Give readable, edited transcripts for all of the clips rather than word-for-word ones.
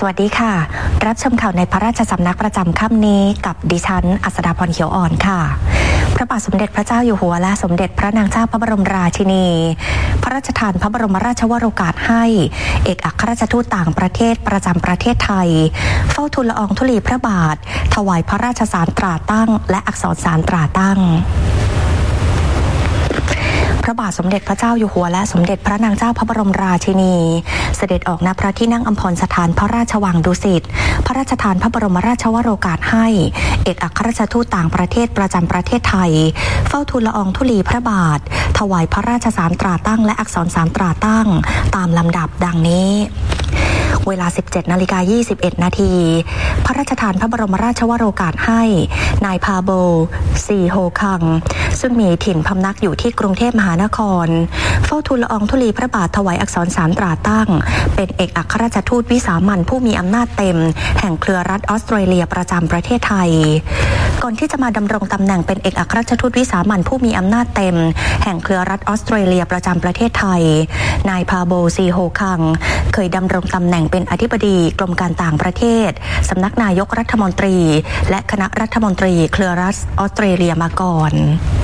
วัสดีค่ะรับชมข่าวในพระราชสำนักประจำค่ำนี้กับดิฉันอัศดาพรเขียวอ่อนค่ะพระบาทสมเด็จพระเจ้าอยู่หัวและสมเด็จพระนางเจ้าพระบรมราชินีพระราชทานพระบรมราชวโรกาสให้เอกอัครราชทูตต่างประเทศประจำประเทศไทยเฝ้าทูลละอองธุลีพระบาทถวายพระราชสารตราตั้งและอักษรสารตราตั้งพระบาทสมเด็จพระเจ้าอยู่หัวและสมเด็จพระนางเจ้าพระบรมราชินีเสด็จออกณพระที่นั่งอัมพรสถานพระราชวังดุสิตพระราชทานพระบรมราชวโรกาสให้เอกอัครราชทูตต่างประเทศประจำประเทศไทยเฝ้าทูลละอองธุลีพระบาทถวายพระราชสารตราตั้งและอักษรสารตราตั้งตามลำดับดังนี้เวลา 17:21 นาทีพระราชทานพระบรมราชวโรกาสให้นายพาโบซีโฮคังซึ่งมีถิ่นพำนักอยู่ที่กรุงเทพมหานครเฝ้าทูลละอองธุลีพระบาทถวายอักษรสารตราตั้งเป็นเอกอัครราชทูตวิสามัญผู้มีอำนาจเต็มแห่งเครือรัฐออสเตรเลียประจำประเทศไทยก่อนที่จะมาดำรงตำแหน่งเป็นเอกอัครราชทูตวิสามัญผู้มีอำนาจเต็มแห่งเครือรัฐออสเตรเลียประจำประเทศไทยนายพาโบซีโฮคังเคยดำรงตำแหน่งเป็นอธิบดีกรมการต่างประเทศสำนักนายกรัฐมนตรีและคณะรัฐมนตรีเครือรัฐออสเตรเลียมาก่อน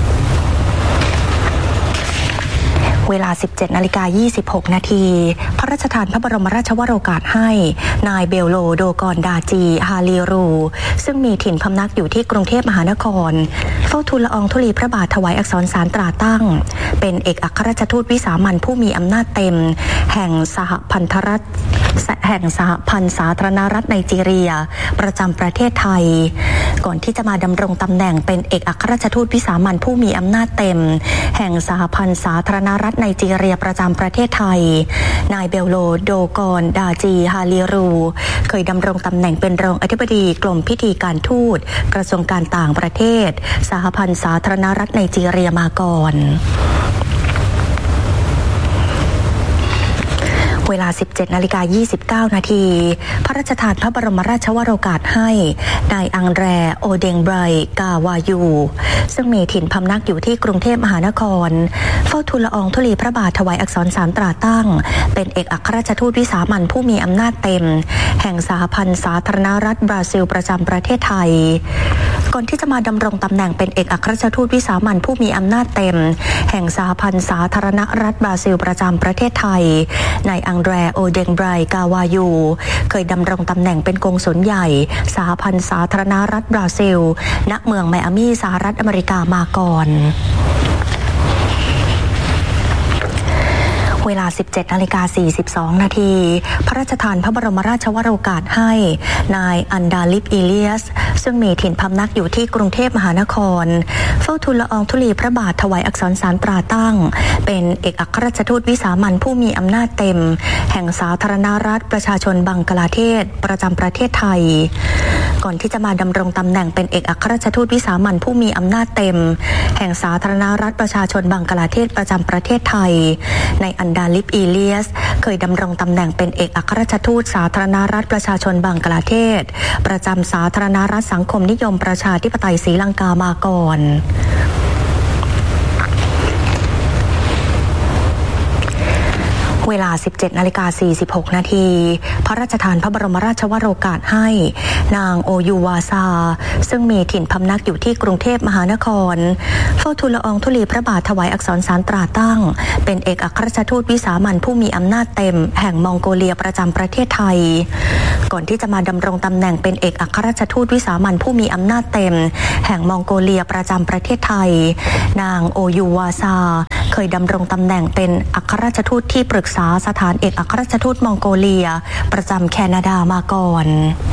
เวลา 17:26 นาทีพระราชทานพระบรมราชวโรกาสให้นายเบลโลโดกอนดาจีฮาลีรูซึ่งมีถิ่นพำนักอยู่ที่กรุงเทพมหานครเฝ้าทูลละอองธุลีพระบาทถวายอักษรสารตราตั้งเป็นเอกอัครราชทูตวิสามัญผู้มีอำนาจเต็มแห่งสหพันธสาธารณรัฐไนจีเรียประจำประเทศไทยก่อนที่จะมาดำรงตำแหน่งเป็นเอกอัครราชทูตวิสามัญผู้มีอำนาจเต็มแห่งสหพันธ์สาธารณรัฐไนจีเรียประจำประเทศไทยนายเบลโลโดกอนดาจีฮาลีรูเคยดำรงตำแหน่งเป็นรองอธิบดีกรมพิธีการทูตกระทรวงการต่างประเทศสหพันธ์สาธารณรัฐไนจีเรียมาก่อนเวลา 17:29 นาทีพระราชทานพระบรมราชวโรกาสให้นายอังแรโอเดงไบรกาวายูซึ่งมีถิ่นพำนักอยู่ที่กรุงเทพมหานครเฝ้าทูลละอองธุลีพระบาทถวายอักษรสารตราตั้งเป็นเอกอัครราชทูตวิสามัญผู้มีอำนาจเต็มแห่งสหพันธ์สาธารณรัฐบราซิลประจำประเทศไทยก่อนที่จะมาดำรงตำแหน่งเป็นเอกอัครราชทูตวิสามัญผู้มีอำนาจเต็มแห่งสหพันธ์สาธารณรัฐบราซิลประจำประเทศไทยนายอังแรโอเดงไบรกาวายูเคยดำรงตำแหน่งเป็นกงสุลใหญ่สหพันธ์สาธารณรัฐบราซิลณเมืองไมอามี่สหรัฐอเมริกามาก่อนเวลา 17:42 นาทีพระราชทานพระบรมราชวโรกาสให้นายอันดาลิปอีเลียสซึ่งมีถิ่นพำนักอยู่ที่กรุงเทพมหานครเฝ้าทูลละอองธุลีพระบาทถวายอักษรสารตราตั้งเป็นเอกอัครราชทูตวิสามัญผู้มีอำนาจเต็มแห่งสาธารณรัฐประชาชนบังกลาเทศประจำประเทศไทยก่อนที่จะมาดำรงตำแหน่งเป็นเอกอัครราชทูตวิสามัญผู้มีอำนาจเต็มแห่งสาธารณรัฐประชาชนบังกลาเทศประจำประเทศไทยในอันดาลิปอีเลียสเคยดำรงตำแหน่งเป็นเอกอัครราชทูตสาธารณรัฐประชาชนบังกลาเทศประจำสาธารณรัฐสังคมนิยมประชาธิปไตยศรีลังกามาก่อนเวลา 17:46 นาทีพระราชทานพระบรมราชวโรกาสให้นางโอยูวาซาซึ่งมีถิ่นพำนักอยู่ที่กรุงเทพมหานครเฝ้าทูลละอองธุลีพระบาทถวายอักษรสารตราตั้งเป็นเอกอัครราชทูตวิสามัญผู้มีอำนาจเต็มแห่งมองโกเลียประจำประเทศไทยก่อนที่จะมาดำรงตำแหน่งเป็นเอกอัครราชทูตวิสามัญผู้มีอำนาจเต็มแห่งมองโกเลียประจำประเทศไทยนางโอยูวาซาเคยดำรงตำแหน่งเป็นอัครราชทูตที่ปรึกษาสถานเอกอัครราชทูตมองโกเลียประจำแคนาดามาก่อน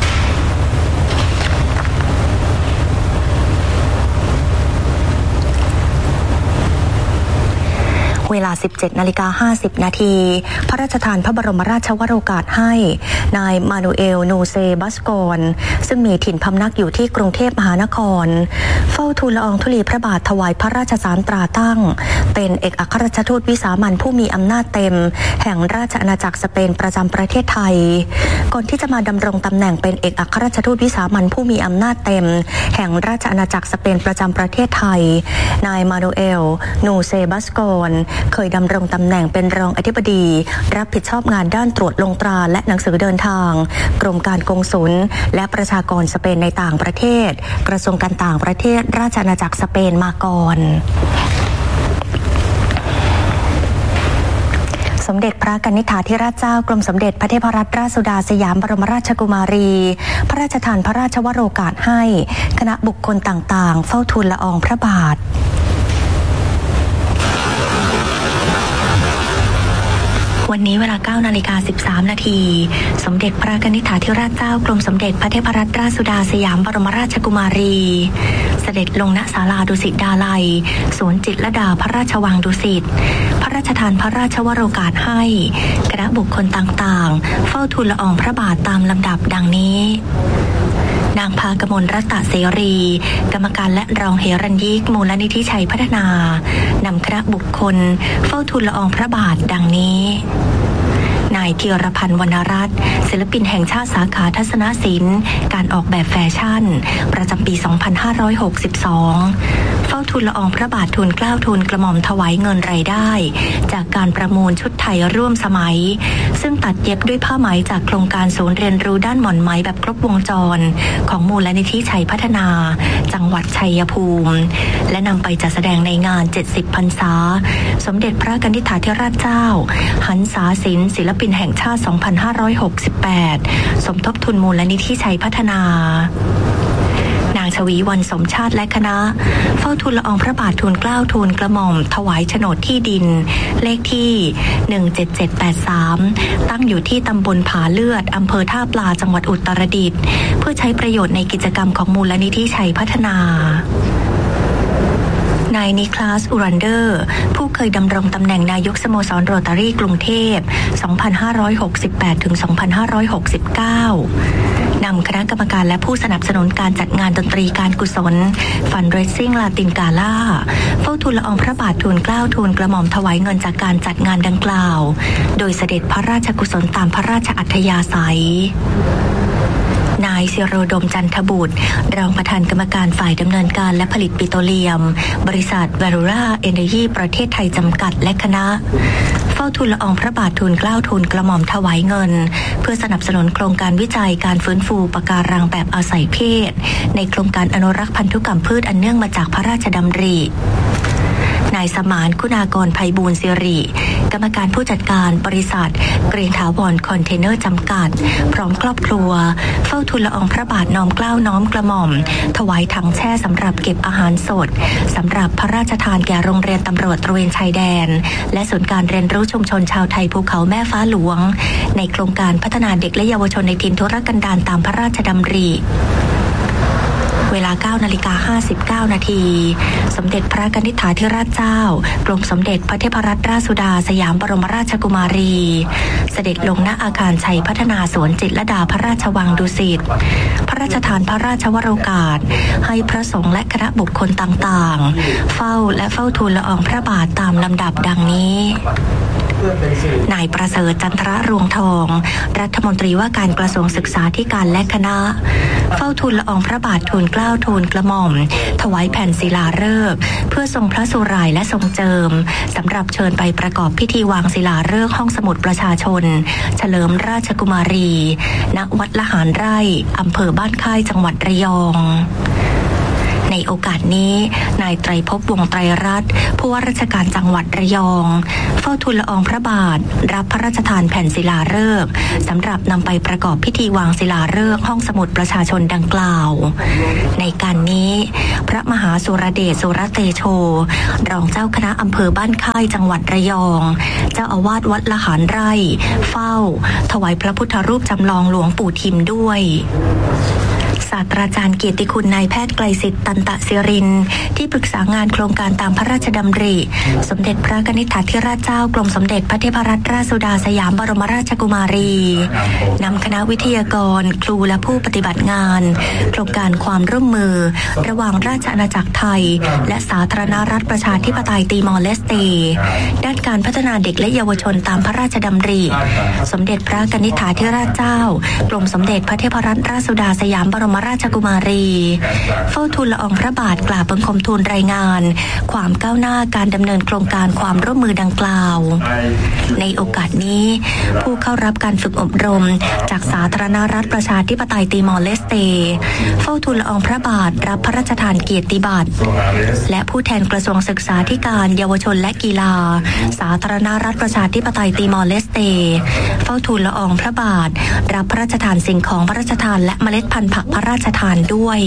เวลา 17:50 นาทีพระราชทานพระบรมราชวโรกาสให้นายมานูเอลโนเซบัสกอนซึ่งมีถิ่นพำนักอยู่ที่กรุงเทพมหานครเฝ้าทูลละอองธุลีพระบาทถวายพระราชสารตราตั้งเป็นเอกอัครราชทูตวิสามัญผู้มีอำนาจเต็มแห่งราชอาณาจักรสเปนประจำประเทศไทยก่อนที่จะมาดำรงตำแหน่งเป็นเอกอัครราชทูตวิสามัญผู้มีอำนาจเต็มแห่งราชอาณาจักรสเปนประจำประเทศไทยนายมานูเอลโนเซบัสกอนเคยดำรงตำแหน่งเป็นรองอธิบดีรับผิดชอบงานด้านตรวจลงตราและหนังสือเดินทางกรมการกงสุลและประชากรสเปนในต่างประเทศกระทรวงการต่างประเทศราชอาณาจักรสเปนมาก่อนสมเด็จพระกนิษฐาธิราชเจ้ากรมสมเด็จพระเทพรัตนราชสุดาสยามบรมราชกุมารีพระราชทานพระราชวโรกาสให้คณะบุคคลต่างๆเฝ้าทูลละอองพระบาทวันนี้เวลา 9:13 นาทีสมเด็จพระกนิษฐาธิราชเจ้ากรมสมเด็จพระเทพรัตนราชสุดาสยามบรมราชกุมารีเสด็จลงณศาลาดุสิตดาลัยสวนจิตรลดาพระราชวังดุสิตพระราชทานพระราชวโรกาสให้คณะบุคคลต่างๆเฝ้าทูลละอองพระบาทตามลำดับดังนี้นางภากมลรัตนเสรีกรรมการและรองเหรัญยิกมูลนิธิชัยพัฒนานำคณะบุคคลเฝ้าทูลละอองพระบาทดังนี้นายธีรพันธ์วรรณรัตน์ศิลปินแห่งชาติสาขาทัศนศิลป์การออกแบบแฟชั่นประจำปี 2562 เฝ้าทูลละอองพระบาททูลเกล้าทูลกระหม่อมถวายเงินรายได้จากการประมูลชุดไทยร่วมสมัยซึ่งตัดเย็บด้วยผ้าไหมจากโครงการศูนย์เรียนรู้ด้านหม่อนไหมแบบครบวงจรของมูลนิธิชัยพัฒนาจังหวัดชัยภูมิและนำไปจัดแสดงในงาน70พรรษาสมเด็จพระกนิษฐาธิราชเจ้าหันษาศิลป์ศิลปินแห่งชาติ 2568 สมทบทุนมูลนิธิชัยพัฒนานางชวีวรรณสมชาติและคณะเฝ้าทูลละอองพระบาททูลเกล้าทูลกระหม่อมถวายโฉนดที่ดินเลขที่17783ตั้งอยู่ที่ตำบลผาเลือดอำเภอท่าปลาจังหวัดอุตรดิตถ์เพื่อใช้ประโยชน์ในกิจกรรมของมูลนิธิชัยพัฒนานายนิคลัสอูรันเดอร์ผู้เคยดำรงตำแหน่งนายกสโมสรโรตารี่กรุงเทพ 2568-2569 นำคณะกรรมการและผู้สนับสนุนการจัดงานดนตรีการกุศลฟันเรซซิ่งลาตินกาล่าเฝ้าทูลละอองพระบาททูลเกล้าทูลกระหม่อมถวายเงินจากการจัดงานดังกล่าวโดยเสด็จพระราชกุศลตามพระราชอัธยาศัยนายศิโรดมจันทบุตรรองประธานกรรมการฝ่ายดำเนินการและผลิตปิโตรเลียมบริษัทแวรูราเอเนอร์จีประเทศไทยจำกัดและคณะเฝ้าทูลละอองพระบาททูลเกล้าทูลกระหม่อมถวายเงินเพื่อสนับสนุนโครงการวิจัยการฟื้นฟูปะการังแบบอาศัยเพศในโครงการอนุรักษ์พันธุกรรมพืชอันเนื่องมาจากพระราชดำรินายสมานคุณากรไพบูลย์สิริกรรมการผู้จัดการบริษัทเกรียงถาวรคอนเทนเนอร์จำกัดพร้อมครอบครัวเฝ้าทูลละอองพระบาทน้อมเกล้าน้อมกระหม่อมถวายถังแช่สำหรับเก็บอาหารสดสำหรับพระราชทานแก่โรงเรียนตำรวจตระเวนชายแดนและศูนย์การเรียนรู้ชุมชนชาวไทยภูเขาแม่ฟ้าหลวงในโครงการพัฒนาเด็กและเยาวชนในถิ่นทุรกันดารตามพระราชดำริเวลา 9:59 นาทีสมเด็จพระกนิษฐาธิราชเจ้ากรมสมเด็จพระเทพรัตนราชสุดาสยามบรมราชกุมารีเสด็จลงณอาคารชัยพัฒนาสวนจิตรลดาพระราชวังดุสิตพระราชทานพระราชวโรกาสให้พระสงฆ์และคณะบุคคลต่างๆเฝ้าทูลละอองพระบาทตามลำดับดังนี้นายประเสริฐจันทรรวงทองรัฐมนตรีว่าการกระทรวงศึกษาธิการและคณะเฝ้าทูลละอองพระบาททูลเกล้าทูลกระหม่อมถวายแผ่นศิลาฤกษ์เพื่อทรงพระสุร่ายและทรงเจิมสำหรับเชิญไปประกอบพิธีวางศิลาฤกษ์ห้องสมุดประชาชนเฉลิมราชกุมารีณวัดละหารไร่อำเภอบ้านค่ายจังหวัดระยองในโอกาสนี้นายไตรภพวงศ์ไตรรัตน์ผู้ว่าราชการจังหวัดระยองเฝ้าทูลละอองพระบาทรับพระราชทานแผ่นศิลาฤกษ์สำหรับนำไปประกอบพิธีวางศิลาฤกษ์ห้องสมุดประชาชนดังกล่าวในการนี้พระมหาสุรเดชสุรเตโชรองเจ้าคณะอำเภอบ้านค่ายจังหวัดระยองเจ้าอาวาสวัดละหารไร่เฝ้าถวายพระพุทธรูปจำลองหลวงปู่ทิมด้วยศาสตราจารย์เกียรติคุณนายแพทย์ไกลสิทธิ์ตันตะศิรินที่ปรึกษางานโครงการตามพระราชดำริสมเด็จพระกนิษฐาธิราชเจ้ากรมสมเด็จพระเทพรัตนราชสุดาสยามบรมราชกุมารีนำคณะวิทยากรครูและผู้ปฏิบัติงานโครงการความร่วมมือระหว่างราชอาณาจักรไทยและสาธารณรัฐประชาธิปไตยติมอร์เลสเตด้านการพัฒนาเด็กและเยาวชนตามพระราชดำริสมเด็จพระกนิษฐาธิราชเจ้ากรมสมเด็จพระเทพรัตนราชสุดาสยามบรมราชกุมารีเฝ้าทูลละอองพระบาทกราบบังคมทูลรายงานความก้าวหน้าการดำเนินโครงการความร่วมมือดังกล่าวในโอกาสนี้ผู้เข้ารับการฝึกอบรมจากสาธารณรัฐประชาธิปไตยติมอร์เลสเตเฝ้าทูลละอองพระบาทรับพระราชทานเกียรติบัตรและผู้แทนกระทรวงศึกษาธิการเยาวชนและกีฬาสาธารณรัฐประชาธิปไตยติมอร์เลสเตเฝ้าทูลละอองพระบาทรับพระราชทานสิ่งของพระราชทานและเมล็ดพันธุ์ผักพระราชทานด้วย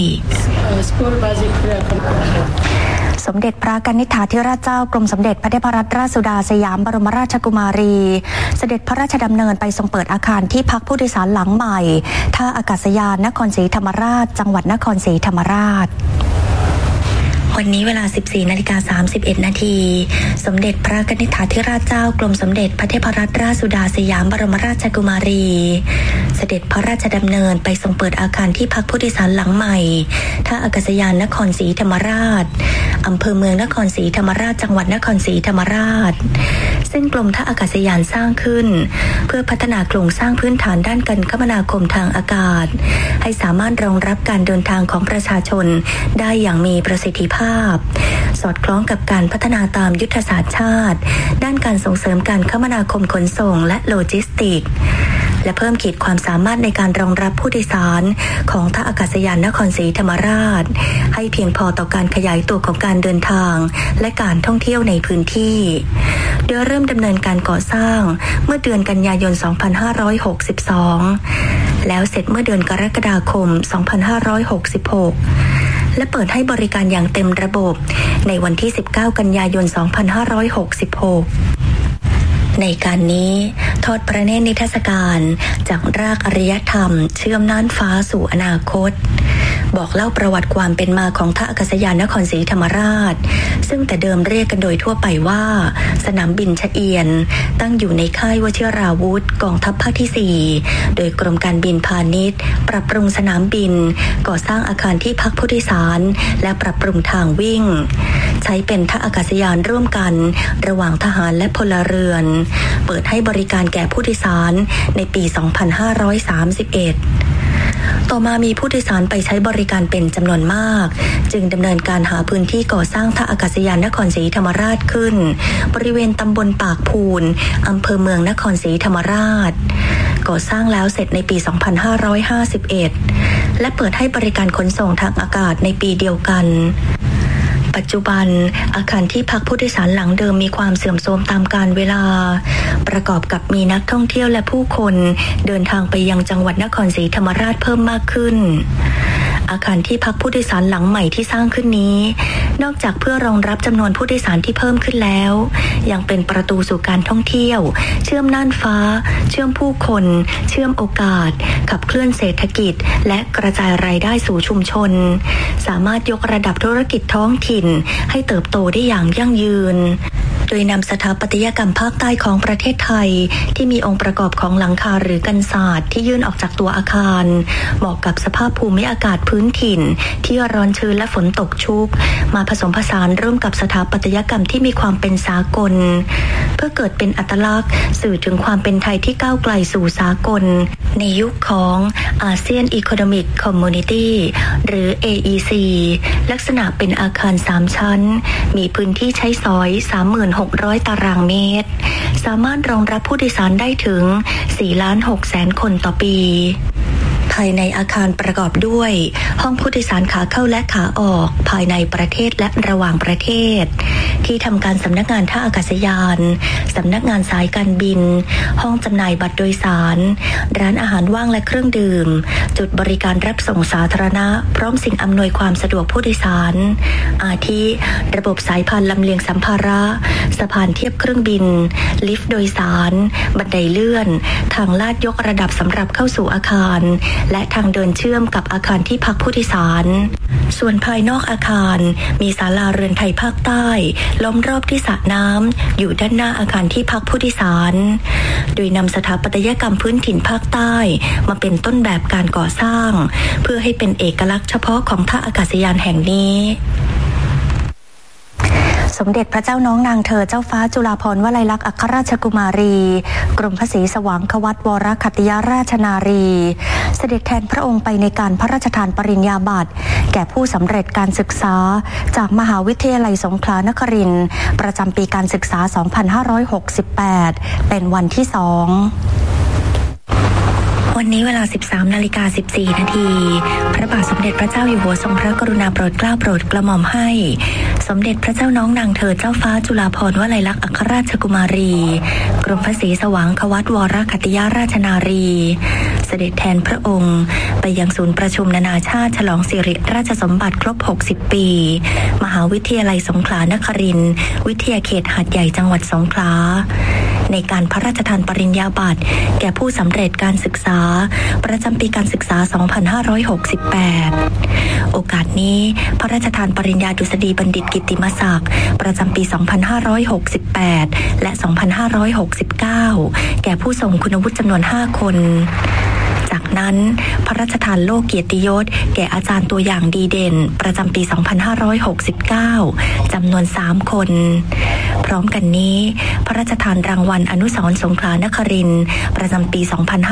สมเด็จพระกนิษฐาธิราชเจ้ากรมสมเด็จพระเทพรัตนราชสุดาสยามบรมราชกุมารีเสด็จพระราชดำเนินไปทรงเปิดอาคารที่พักผู้โดยสารหลังใหม่ท่าอากาศยานนครศรีธรรมราชจังหวัดนครศรีธรรมราชวันนี้เวลา 14:31 นาทีสมเด็จพระกนิษฐาธิราชเจ้ากรมสมเด็จพระเทพรัตนราชสุดาสยามบรมราชกุมารีเสด็จพระราชดำเนินไปทรงเปิดอาคารที่พักผู้โดยสารหลังใหม่ท่าอากาศยานนครศรีธรรมราชอำเภอเมืองนครศรีธรรมราชจังหวัดนครศรีธรรมราชซึ่งกรมท่าอากาศยานสร้างขึ้นเพื่อพัฒนาโครงสร้างพื้นฐานด้านการคมนาคมทางอากาศให้สามารถรองรับการเดินทางของประชาชนได้อย่างมีประสิทธิภาพสอดคล้องกับการพัฒนาตามยุทธศาสตร์ชาติด้านการส่งเสริมการคมนาคมขนส่งและโลจิสติกส์และเพิ่มขีดความสามารถในการรองรับผู้โดยสารของท่าอากาศยานนครศรีธรรมราชให้เพียงพอต่อการขยายตัวของการเดินทางและการท่องเที่ยวในพื้นที่โดยเริ่มดำเนินการก่อสร้างเมื่อเดือนกันยายน 2562 แล้วเสร็จเมื่อเดือนกรกฎาคม 2566 และเปิดให้บริการอย่างเต็มระบบในวันที่ 19 กันยายน 2566 ในการนี้ทอดพระเนตรนิทรรศการจากรากอารยธรรมเชื่อมน่านฟ้าสู่อนาคตบอกเล่าประวัติความเป็นมาของท่าอากาศยานนครศรีธรรมราชซึ่งแต่เดิมเรียกกันโดยทั่วไปว่าสนามบินชะเอียนตั้งอยู่ในค่ายวชิราวุธกองทัพภาคที่ 4โดยกรมการบินพาณิชย์ปรับปรุงสนามบินก่อสร้างอาคารที่พักผู้โดยสารและปรับปรุงทางวิ่งใช้เป็นท่าอากาศยานร่วมกันระหว่างทหารและพลเรือนเปิดให้บริการแก่ผู้โดยสารในปี 2531ต่อมามีผู้โดยสารไปใช้บริการเป็นจำนวนมากจึงดำเนินการหาพื้นที่ก่อสร้างท่าอากาศยานนครศรีธรรมราชขึ้นบริเวณตำบลปากพูนอำเภอเมืองนครศรีธรรมราชก่อสร้างแล้วเสร็จในปี 2551และเปิดให้บริการขนส่งทางอากาศในปีเดียวกันปัจจุบันอาคารที่พักผู้โดยสารหลังเดิมมีความเสื่อมโทรมตามกาลเวลาประกอบกับมีนักท่องเที่ยวและผู้คนเดินทางไปยังจังหวัดนครศรีธรรมราชเพิ่มมากขึ้นอาคารที่พักผู้โดยสารหลังใหม่ที่สร้างขึ้นนี้นอกจากเพื่อรองรับจำนวนผู้โดยสารที่เพิ่มขึ้นแล้วยังเป็นประตูสู่การท่องเที่ยวเชื่อมน่านฟ้าเชื่อมผู้คนเชื่อมโอกาสขับเคลื่อนเศรษฐกิจและกระจายรายได้สู่ชุมชนสามารถยกระดับธุรกิจท้องถิ่นให้เติบโตได้อย่างยั่งยืนโดยนำสถาปัตยกรรมภาคใต้ของประเทศไทยที่มีองค์ประกอบของหลังคาหรือกันศาสตร์ที่ยื่นออกจากตัวอาคารเหมาะกับสภาพภูมิอากาศพื้นถิ่นที่ร้อนชื้นและฝนตกชุกมาผสมผสานร่วมกับสถาปัตยกรรมที่มีความเป็นสากลเพื่อเกิดเป็นอัตลักษณ์สื่อถึงความเป็นไทยที่ก้าวไกลสู่สากลในยุคของอาเซียนอีโคโนมิกคอมมูนิตี้หรือ AEC ลักษณะเป็นอาคาร3ชั้นมีพื้นที่ใช้สอย 36,000 ตารางเมตรสามารถรองรับผู้โดยสารได้ถึง 4,600,000 คนต่อปีภายในอาคารประกอบด้วยห้องผู้โดยสารขาเข้าและขาออกภายในประเทศและระหว่างประเทศที่ทำการสำนักงานท่าอากาศยานสำนักงานสายการบินห้องจำหน่ายบัตรโดยสารร้านอาหารว่างและเครื่องดื่มจุดบริการรับส่งสาธารณะพร้อมสิ่งอำนวยความสะดวกผู้โดยสารอาทิระบบสายพานลำเลียงสัมภาระสะพานเทียบเครื่องบินลิฟต์โดยสารบันไดเลื่อนทางลาดยกระดับสำหรับเข้าสู่อาคารและทางเดินเชื่อมกับอาคารที่พักผู้โดยสารส่วนภายนอกอาคารมีศาลาเรือนไทยภาคใต้ล้อมรอบที่สระน้ำอยู่ด้านหน้าอาคารที่พักผู้โดยสารโดยนำสถาปัตยกรรมพื้นถิ่นภาคใต้มาเป็นต้นแบบการก่อสร้างเพื่อให้เป็นเอกลักษณ์เฉพาะของท่าอากาศยานแห่งนี้สสมเด็จพระเจ้าน้องนางเธอเจ้าฟ้าจุฬาภรณ์วลัยลักษณ์อัครราชกุมารีกรมพระศรีสว่างควัตวรคัตติยราชนารีเสด็จแทนพระองค์ไปในการพระราชทานปริญญาบัตรแก่ผู้สำเร็จการศึกษาจากมหาวิทยาลัยสงขลานครินทร์ประจำปีการศึกษา 2568 เป็นวันที่ 2วันนี้เวลา 13:14 นาทีพระบาทสมเด็จพระเจ้าอยู่หัวทรงพระกรุณาโปรดเกล้าโปรดกระหม่อมให้สมเด็จพระเจ้าน้องนางเธอเจ้าฟ้าจุฬาภรณ์วลัยลักษณ์อัครราชกุมารีกรมพระศรีสว่างควัตวรคัตติยราชนารีเสด็จแทนพระองค์ไปยังศูนย์ประชุมนานาชาติฉลองสิริราชสมบัติครบ 60 ปีมหาวิทยาลัยสงขลานครินทร์วิทยาเขตหาดใหญ่จังหวัดสงขลาในการพระราชทานปริญญาบัตรแก่ผู้สำเร็จการศึกษาประจำปีการศึกษา 2568 โอกาสนี้พระราชทานปริญญาดุษฎีบัณฑิตกิตติมศักดิ์ประจำปี 2568 และ 2569 แก่ผู้ทรงคุณวุฒิจำนวน 5 คนจากนั้นพระราชทานโล่เกียรติยศแก่อาจารย์ตัวอย่างดีเด่นประจำปี 2569 จำนวน 3 คนพร้อมกันนี้พระราชทานรางวัลอนุสรณ์สงขลานครินทร์ประจำปี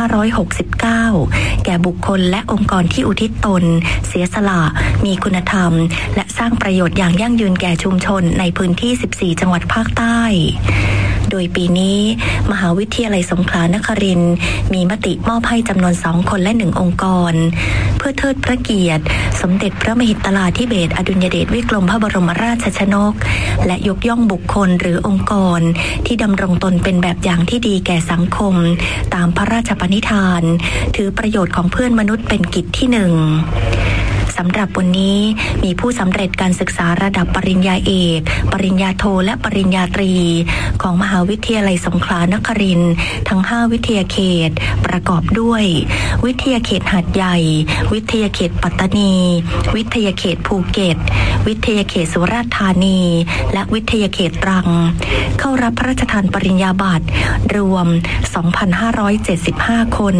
2569 แก่บุคคลและองค์กรที่อุทิศตนเสียสละมีคุณธรรมและสร้างประโยชน์อย่างยั่งยืนแก่ชุมชนในพื้นที่ 14 จังหวัดภาคใต้โดยปีนี้มหาวิทยาลัยสงขลานครินทร์มีมติมอบให้จำนวน 2 คนและ 1 องค์กรเพื่อเทิดพระเกียรติสมเด็จพระมหิดลาธิเบศรอดุลยเดชวิกรมพระบรมราชชนกและยกย่องบุคคลหรือองค์กรที่ดำรงตนเป็นแบบอย่างที่ดีแก่สังคมตามพระราชปณิธานถือประโยชน์ของเพื่อนมนุษย์เป็นกิจที่ 1สำหรับวันนี้มีผู้สำเร็จการศึกษาระดับปริญญาเอกปริญญาโทและปริญญาตรีของมหาวิทยาลัยสงขลานครินทร์ทั้ง 5 วิทยาเขตประกอบด้วยวิทยาเขตหาดใหญ่วิทยาเขตปัตตานีวิทยาเขตภูเก็ตวิทยาเขตสุราษฎร์ธานีและวิทยาเขตตรังเข้ารับพระราชทานปริญญาบัตรรวม 2,575 คน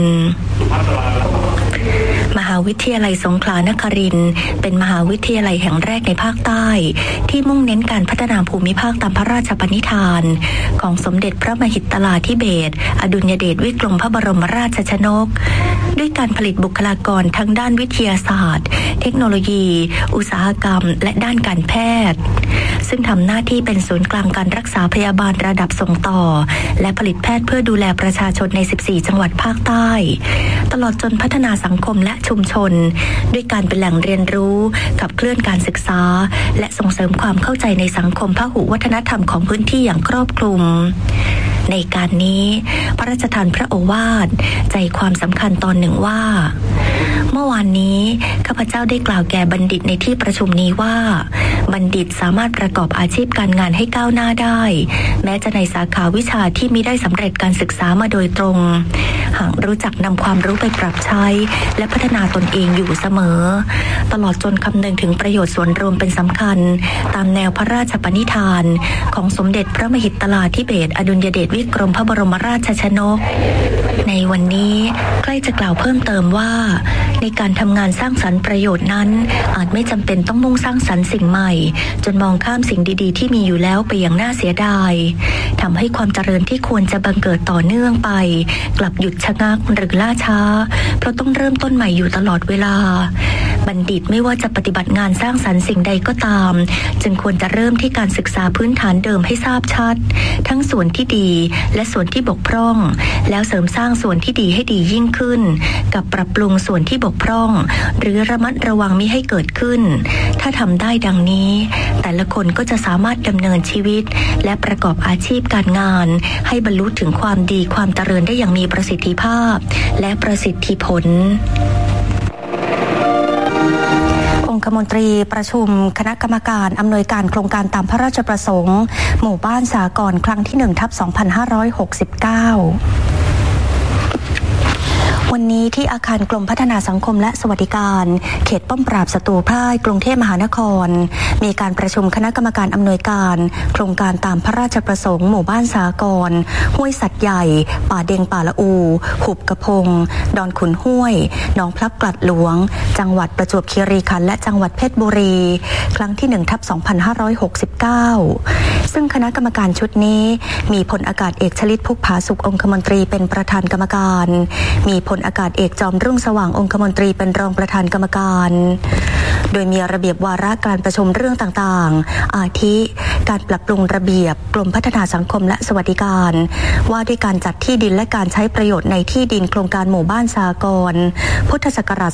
มหาวิทยาลัยสงขลานครินทร์เป็นมหาวิทยาลัยแห่งแรกในภาคใต้ที่มุ่งเน้นการพัฒนาภูมิภาคตามพระราชปณิธานของสมเด็จพระมหิดลาธิเบศรอดุลยเดชวิกรมพระบรมราชชนกด้วยการผลิตบุคลากรทั้งด้านวิทยาศาสตร์เทคโนโลยีอุตสาหกรรมและด้านการแพทย์ซึ่งทำหน้าที่เป็นศูนย์กลางการรักษาพยาบาลระดับส่งต่อและผลิตแพทย์เพื่อดูแลประชาชนใน 14 จังหวัดภาคใต้ตลอดจนพัฒนาสังคมและชุมชนด้วยการเป็นแหล่งเรียนรู้ขับเคลื่อนการศึกษาและส่งเสริมความเข้าใจในสังคมพหุวัฒนธรรมของพื้นที่อย่างครอบคลุมในการนี้พระราชทานพระโอวาทใจความสำคัญตอนหนึ่งว่าเมื่อวานนี้ข้าพเจ้าได้กล่าวแก่บัณฑิตในที่ประชุมนี้ว่าบัณฑิตสามารถประกอบอาชีพการงานให้ก้าวหน้าได้แม้จะในสาขาวิชาที่มิได้สำเร็จการศึกษามาโดยตรงหากรู้จักนำความรู้ไปปรับใช้และพัฒนาตนเองอยู่เสมอตลอดจนคำนึงถึงประโยชน์ส่วนรวมเป็นสำคัญตามแนวพระราชปณิธานของสมเด็จพระมหิดลาธิเบศรอดุลยเดชวิกรมพระบรมราชชนกในวันนี้ใกล้จะกล่าวเพิ่มเติมว่าในการทำงานสร้างสรรค์ประโยชน์นั้นอาจไม่จำเป็นต้องมุ่งสร้างสรรค์สิ่งใหม่จนมองข้ามสิ่งดีๆที่มีอยู่แล้วไปอย่างน่าเสียดายทำให้ความเจริญที่ควรจะบังเกิดต่อเนื่องไปกลับหยุดชะงักหรือล่าช้าเพราะต้องเริ่มต้นใหม่อยู่ตลอดเวลาบัณฑิตไม่ว่าจะปฏิบัติงานสร้างสรรค์สิ่งใดก็ตามจึงควรจะเริ่มที่การศึกษาพื้นฐานเดิมให้ทราบชัดทั้งส่วนที่ดีและส่วนที่บกพร่องแล้วเสริมสร้างส่วนที่ดีให้ดียิ่งขึ้นกับปรับปรุงส่วนที่บกพร่องหรือระมัดระวังมิให้เกิดขึ้นถ้าทำได้ดังนี้แต่ละคนก็จะสามารถดำเนินชีวิตและประกอบอาชีพการงานให้บรรลุถึงความดีความเจริญได้อย่างมีประสิทธิภาพและประสิทธิผลองคมนตรีประชุมคณะกรรมการอำนวยการโครงการตามพระราชประสงค์หมู่บ้านสากลครั้งที่ 1/2569 วันนี้ที่อาคารกรมพัฒนาสังคมและสวัสดิการเขตป้อมปราบศัตรูพ่ายกรุงเทพมหานครมีการประชุมคณะกรรมการอำนวยการโครงการตามพระราชประสงค์หมู่บ้านสากรณ์ห้วยสัตว์ใหญ่ป่าเด็งป่าละอูหุบกระพงดอนขุนห้วยหนองพลับกลัดหลวงจังหวัดประจวบคีรีขันธ์และจังหวัดเพชรบุรีครั้งที่ 1/2569 ซึ่งคณะกรรมการชุดนี้มีพลอากาศเอกชลิตพุกผาสุของคมนตรีเป็นประธานกรรมการมีพลอากาศเอกจอมรุ่งสว่างองคมนตรีเป็นรองประธานกรรมการโดยมีระเบียบวาระการประชุมเรื่องต่างๆอาทิการปรับปรุงระเบียบกรมพัฒนาสังคมและสวัสดิการว่าด้วยการจัดที่ดินและการใช้ประโยชน์ในที่ดินโครงการหมู่บ้านสากรณ์พุทธศักราช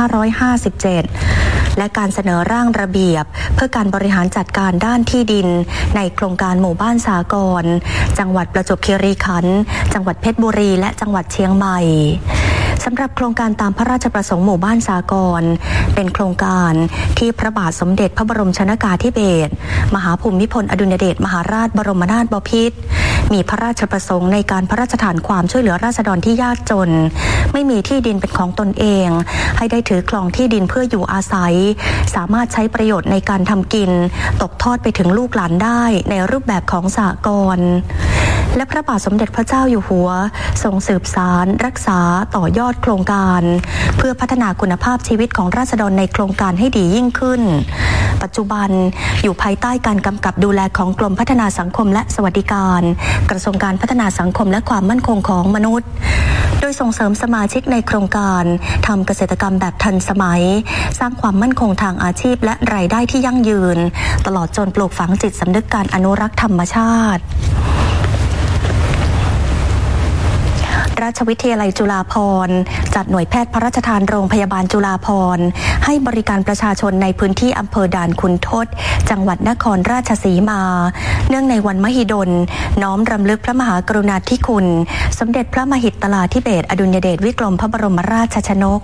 2557 และการเสนอร่างระเบียบเพื่อการบริหารจัดการด้านที่ดินในโครงการหมู่บ้านสากรณ์จังหวัดประจวบคีรีขันธ์จังหวัดเพชรบุรีและจังหวัดเชียงใหม่สำหรับโครงการตามพระราชประสงค์หมู่บ้านสากรณ์เป็นโครงการที่พระบาทสมเด็จพระบรมชนกาธิเบศรมหาภูมิพลอดุลยเดชมหาราชบรมนาถบพิตรมีพระราชประสงค์ในการพระราชทานความช่วยเหลือราษฎรที่ยากจนไม่มีที่ดินเป็นของตนเองให้ได้ถือครองที่ดินเพื่ออยู่อาศัยสามารถใช้ประโยชน์ในการทำกินตกทอดไปถึงลูกหลานได้ในรูปแบบของสหกรณ์และพระบาทสมเด็จพระเจ้าอยู่หัวทรงสืบสานรักษาต่อยอดโครงการเพื่อพัฒนาคุณภาพชีวิตของราษฎรในโครงการให้ดียิ่งขึ้นปัจจุบันอยู่ภายใต้การกำกับดูแลของกรมพัฒนาสังคมและสวัสดิการกระทรวงการพัฒนาสังคมและความมั่นคงของมนุษย์โดยส่งเสริมสมาชิกในโครงการทำเกษตรกรรมแบบทันสมัยสร้างความมั่นคงทางอาชีพและรายได้ที่ยั่งยืนตลอดจนปลูกฝังจิตสำนึกการอนุรักษ์ธรรมชาติราชวิทยาลัยจุฬาภรณ์จัดหน่วยแพทย์พระราชทานโรงพยาบาลจุฬาภรณ์ให้บริการประชาชนในพื้นที่อำเภอด่านขุนทดจังหวัดนครราชสีมาเนื่องในวันมหิดลน้อมรำลึกพระมหากรุณาธิคุณสมเด็จพระมหิตลาธิเบศรอดุลยเดชวิกรมพระบรมราชชนก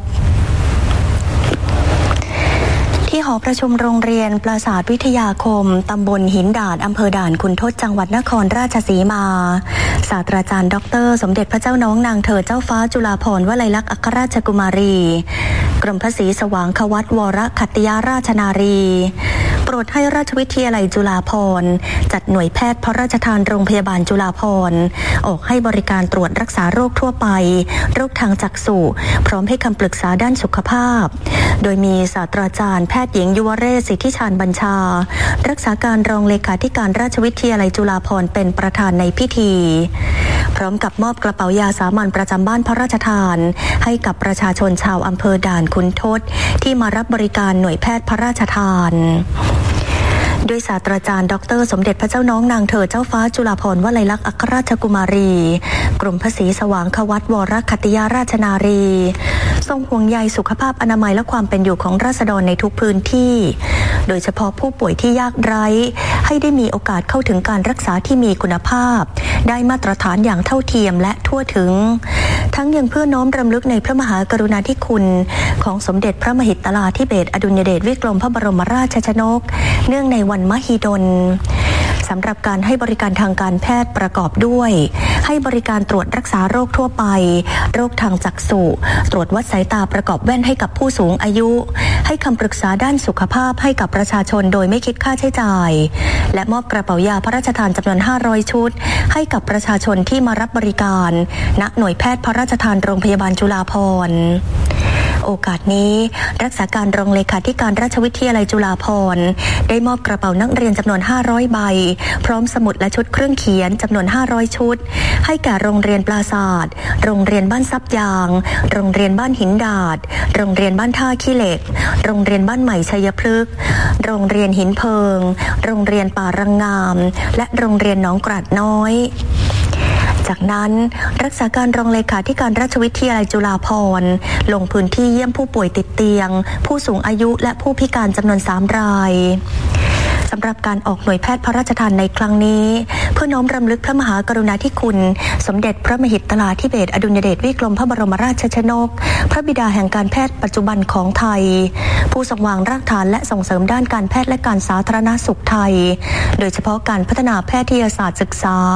ที่หอประชุมโรงเรียนปราสาทวิทยาคมตำบลหินดาดอำเภอด่านขุนทดจังหวัดนครราชสีมาศาสตราจารย์ดร.สมเด็จพระเจ้าน้องนางเธอเจ้าฟ้าจุฬาภรณ์วลัยลักษณ์อัครราชกุมารีกรมพระศรีสว่างควัตวรขัตติยาราชนารีโปรดให้ราชวิทยาลัยจุฬาภรณ์จัดหน่วยแพทย์พระราชทานโรงพยาบาลจุฬาภรณ์ออกให้บริการตรวจรักษาโรคทั่วไปโรคทางจักษุพร้อมให้คำปรึกษาด้านสุขภาพโดยมีศาสตราจารย์แพทย์หญิงยุวเรศสิทธิชาญบัญชารักษาการรองเลขาธิการราชวิทยาลัยจุฬาภรณ์เป็นประธานในพิธีพร้อมกับมอบกระเป๋ายาสามัญประจำบ้านพระราชทานให้กับประชาชนชาวอำเภอด่านขุนทดที่มารับบริการหน่วยแพทย์พระราชทานโดยศาสตราจารย์ดร.สมเด็จพระเจ้าน้องนางเธอเจ้าฟ้าจุฬาภรณ์วลัยลักษณ์อัครราชกุมารีกรมพระศรีสว่างควัตวรขัตติยาราชนารีทรงห่วงใยสุขภาพอนามัยและความเป็นอยู่ของราษฎรในทุกพื้นที่โดยเฉพาะผู้ป่วยที่ยากไร้ให้ได้มีโอกาสเข้าถึงการรักษาที่มีคุณภาพได้มาตรฐานอย่างเท่าเทียมและทั่วถึงทั้งยังเพื่อน้อมรำลึกในพระมหากรุณาธิคุณของสมเด็จพระมหิตลาธิเบศรอดุลยเดชวิกรมพระบรมราชชนกเนื่องในวันมหิดลสำหรับการให้บริการทางการแพทย์ประกอบด้วยให้บริการตรวจรักษาโรคทั่วไปโรคทางจักษุตรวจวัดสายตาประกอบแว่นให้กับผู้สูงอายุให้คำปรึกษาด้านสุขภาพให้กับประชาชนโดยไม่คิดค่าใช้จ่ายและมอบกระเป๋ายาพระราชทานจำนวน500ชุดให้กับประชาชนที่มารับบริการณหน่วยแพทย์พระราชทานโรงพยาบาลจุฬาภรณ์โอกาสนี้รักษาการรองเลขาธิการราชวิทยาลัยจุฬาภรณ์ได้มอบกระเป๋านักเรียนจำนวน500ใบพร้อมสมุดและชุดเครื่องเขียนจำนวน500ชุดให้แก่โรงเรียนปราศาสตร์โรงเรียนบ้านซับยางโรงเรียนบ้านหินดาดโรงเรียนบ้านท่าขี้เหล็กโรงเรียนบ้านใหม่ชัยพฤกษ์โรงเรียนหินเพิงโรงเรียนป่ารังงามและโรงเรียนหนองกราดน้อยจากนั้นรักษาการรองเลขาธิการราชวิทยาลัยจุฬาภรณ์ลงพื้นที่เยี่ยมผู้ป่วยติดเตียงผู้สูงอายุและผู้พิการจำนวน3รายสำหรับการออกหน่วยแพทย์พระราชทานในครั้งนี้เพื่อน้อมรำลึกพระมหากรุณาธิคุณสมเด็จพระมหิตลาธิเบศรอดุลยเดชวิกรมพระบรมราชชนกพระบิดาแห่งการแพทย์ปัจจุบันของไทยผู้ทรงวางรากฐานและส่งเสริมด้านการแพทย์และการสาธารณสุขไทยโดยเฉพาะการพัฒนาแพทยศาสตร์ศึกษา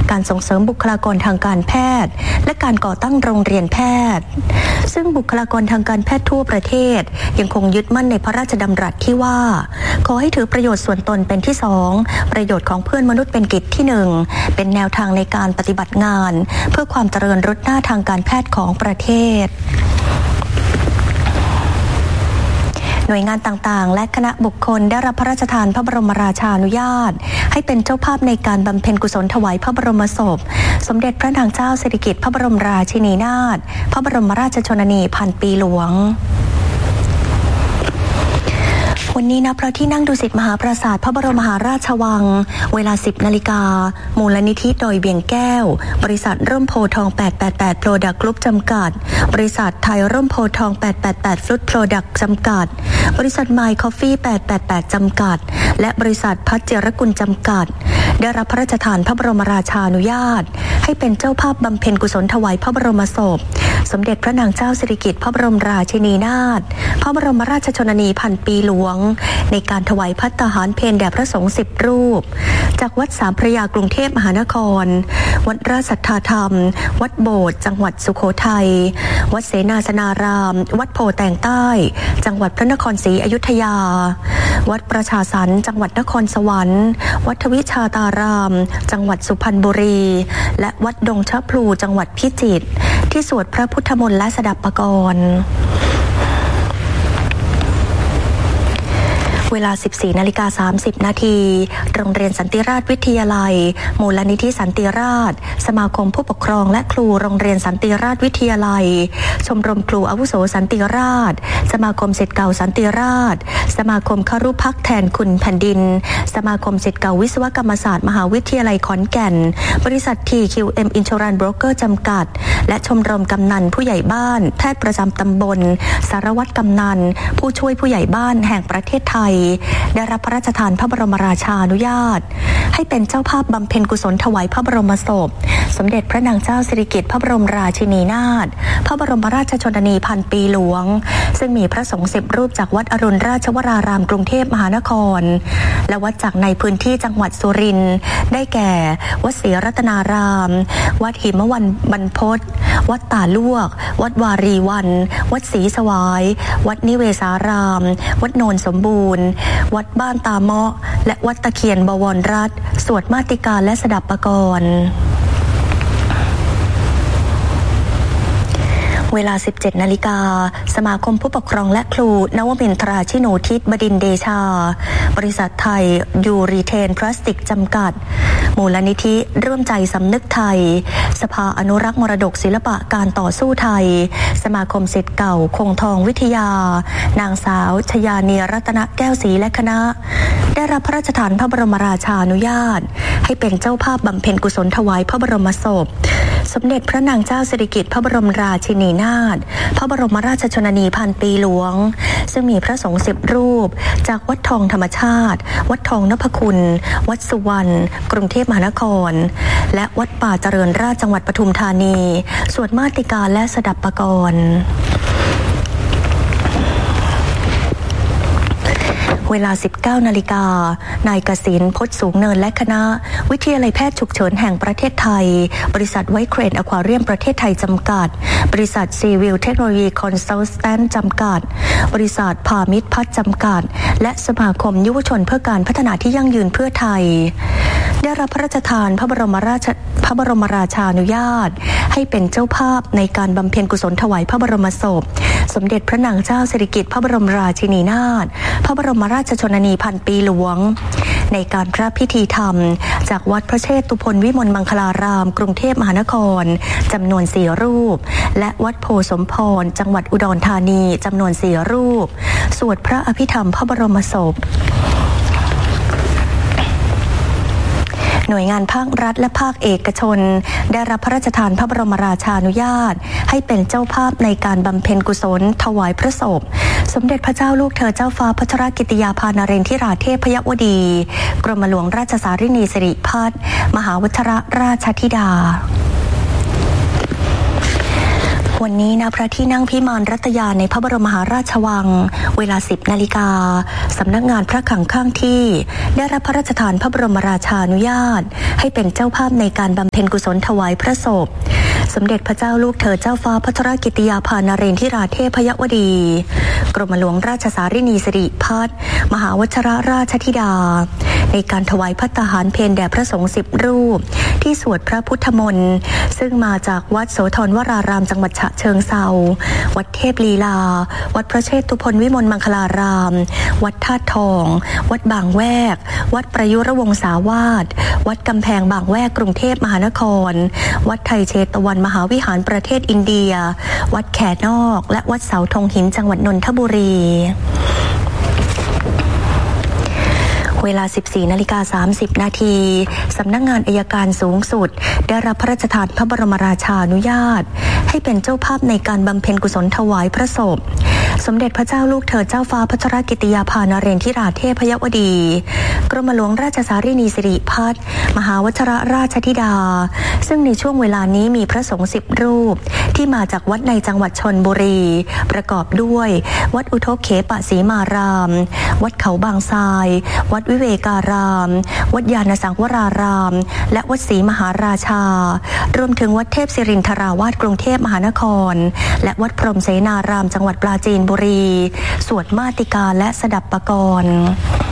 การส่งเสริมบุคลากรทางการแพทย์และการก่อตั้งโรงเรียนแพทย์ซึ่งบุคลากรทางการแพทย์ทั่วประเทศยังคงยึดมั่นในพระราชดำรัสที่ว่าขอให้ถือประโยชน์ส่วนตนเป็นที่2ประโยชน์ของเพื่อนมนุษย์เป็นกิจที่1เป็นแนวทางในการปฏิบัติงานเพื่อความเจริญรุดหน้าทางการแพทย์ของประเทศหน่วยงานต่างๆและคณะบุคคลได้รับพระราชทานพระบรมราชานุญาตให้เป็นเจ้าภาพในการบำเพ็ญกุศลถวายพระบรมศพสมเด็จพระนางเจ้าสิริกิติ์พระบรมราชินีนาถพระบรมราชชนนีพันปีหลวงวันนี้ณพระที่นั่งดุสิตมหาปราสาทพระบรมมหาราชวังเวลา 10 นาฬิกามูลนิธิดอยเวียงแก้วบริษัทร่มโพทอง888 Product Group จำกัดบริษัทไทยร่มโพทอง888 Food Product จำกัดบริษัท My Coffee 888 จำกัดและบริษัทพัชเจรกุลจำกัดได้รับพระราชทานพระบรมราชานุญาตให้เป็นเจ้าภาพบำเพ็ญกุศลถวายพระบรมศพสมเด็จพระนางเจ้าสิริกิติ์พระบรมราชินีนาถพระบรมราชชนนีพันปีหลวงในการถวายภัตตาหารเพลแด่พระสงฆ์10 รูปจากวัดสามพระยากรุงเทพมหานครวัดราชสัทธาธรรมวัดโบสถ์จังหวัดสุโขทัยวัดเสนาสนารามวัดโพแตงใต้จังหวัดพระนครศรีอยุธยาวัดประชาสรรค์จังหวัดนครสวรรค์วัดทวิชาตารามจังหวัดสุพรรณบุรีและวัดดงชะพลูจังหวัดพิจิตรที่สวดพระพุทธมนต์และสดับปกรณ์เวลา 14:30 นาทีโรงเรียนสันติราษฎร์วิทยาลัยมูลนิธิสันติราษฎร์สมาคมผู้ปกครองและครูโรงเรียนสันติราษฎร์วิทยาลัยชมรมครูอาวุโสสันติราษฎร์สมาคมศิษย์เก่าสันติราษฎร์สมาคมครุภักดิ์แทนคุณแผ่นดินสมาคมศิษย์เก่าวิศวกรรมศาสตร์มหาวิทยาลัยขอนแก่นบริษัท TQM Insurance Broker จำกัดและชมรมกำนันผู้ใหญ่บ้านแพทย์ประจำตำบลสารวัตรกำนันผู้ช่วยผู้ใหญ่บ้านแห่งประเทศไทยได้รับพระราชทานพระบรมราชานุญาตให้เป็นเจ้าภาพบำเพ็ญกุศลถวายพระบรมศพสมเด็จพระนางเจ้าสิริกิติ์พระบรมราชินีนาถพระบรมราชชนนีพันปีหลวงซึ่งมีพระสงฆ์10 รูปจากวัดอรุณราชวรารามกรุงเทพมหานครและวัดจากในพื้นที่จังหวัดสุรินทร์ได้แก่วัดศรีรัตนารามวัดหิมวันบรรพตวัดตาลวกวัดวารีวันวัดศรีสวายวัดนิเวศารามวัดโนนสมบูรณ์วัดบ้านตาเมาะและวัดตะเคียนบวรรัตน์สวดมาติกาและสดับปกรณ์เวลา 17 นาฬิกาสมาคมผู้ปกครองและครูนวมินทราชิโนทิศบดินทร์เดชาบริษัทไทยยูรีเทนพลาสติกจำกัดมูลนิธิร่วมใจสำนึกไทยสภาอนุรักษ์มรดกศิลปะการต่อสู้ไทยสมาคมศิษย์เก่าคงทองวิทยานางสาวชยานีรัตนแก้วศรีและคณะได้รับพระราชทานพระบรมราชานุญาตให้เป็นเจ้าภาพบำเพ็ญกุศลถวายพระบรมศพสมเด็จพระนางเจ้าสิริกิติ์พระบรมราชินีนาถพระบรมราชชนนีพันปีหลวงซึ่งมีพระสงฆ์10 รูปจากวัดทองธรรมชาติวัดทองนพคุณวัดสุวรรณกรุงเทพมหานครและวัดป่าเจริญราษฎร์จังหวัดปทุมธานีสวดมาติกาและสดับปกรณ์เวลา 19 นาฬิกานายกสิณ พจน์สูงเนินและคณะวิทยาลัยแพทย์ฉุกเฉินแห่งประเทศไทยบริษัทไวท์เครนอควาเรียมประเทศไทยจำกัดบริษัทซีวิลเทคโนโลยีคอนซัลแทนจำกัดบริษัทพามิตรพัฒน์จำกัดและสมาคมยุวชนเพื่อการพัฒนาที่ยั่งยืนเพื่อไทยได้รับพระราชทานพระบรมราชานุญาตให้เป็นเจ้าภาพในการบำเพ็ญกุศลถวายพระบรมศพสมเด็จพระนางเจ้าสิริกิติ์พระบรมราชินีนาถพระบรมราชชนนีพันปีหลวงในการพระพิธีธรรมจากวัดพระเชตุพนวิมลมังคลารามกรุงเทพมหานครจำนวน4 รูปและวัดโพสมพรจังหวัดอุดรธานีจำนวน4 รูปสวดพระอภิธรรมพระบรมศพหน่วยงานภาครัฐและภาคเอกชนได้รับพระราชทานพระบรมราชานุญาตให้เป็นเจ้าภาพในการบำเพ็ญกุศลถวายพระศพสมเด็จพระเจ้าลูกเธอเจ้าฟ้าพัชรกิติยาภานเรนทิราเทพยวดีกรมหลวงราชสารินีสิริพัฒน์มหาวชิรราชธิดาวันนี้ณพระที่นั่งพิมานรัตยาในพระบรมมหาราชวังเวลา 10 นาฬิกาสำนักงานพระคลังข้างที่ได้รับพระราชทานพระบรมราชานุญาตให้เป็นเจ้าภาพในการบำเพ็ญกุศลถวายพระศพสมเด็จพระเจ้าลูกเธอเจ้าฟ้าพัชรกิติยาภานเรนทิราเทพยวดีกรมหลวงราชสารินีสิริพัฒน์มหาวชรราชธิดาในการถวายภัตตาหารเพลแด่พระสงฆ์10 รูปที่สวดพระพุทธมนต์ซึ่งมาจากวัดโสธรวรารามจังหวัดฉะเชิงเทราวัดเทพลีลาวัดพระเชตุพนวิมลมังคลารามวัดธาตุทองวัดบางแวกวัดประยุรวงศาวาสวัดกำแพงบางแวกกรุงเทพมหานครวัดไทยเชตวันมหาวิหารประเทศอินเดียวัดแขนอกและวัดเสาธงหินจังหวัดนนทบุรีเวลา 14:30 นาทีสำนักงานอัยการสูงสุดได้รับพระราชทานพระบรมราชานุญาตให้เป็นเจ้าภาพในการบำเพ็ญกุศลถวายพระศพสมเด็จพระเจ้าลูกเธอเจ้าฟ้าพัชรกิติยาภานเรนทิราเทพยวดีกรมหลวงราชสารินีสิริพัฒน์มหาวชรราชธิดาซึ่งในช่วงเวลานี้มีพระสงฆ์10 รูปที่มาจากวัดในจังหวัดชลบุรีประกอบด้วยวัดอุทกเขปสีมารามวัดเขาบางทรายวัดวิเวการามวัดยานสังวรารามและวัดศรีมหาราชารวมถึงวัดเทพศิรินทราวาสกรุงเทพมหานครและวัดพรหมเสนารามจังหวัดปราจีนบุรีสวดมาติกาและสดับปกรณ์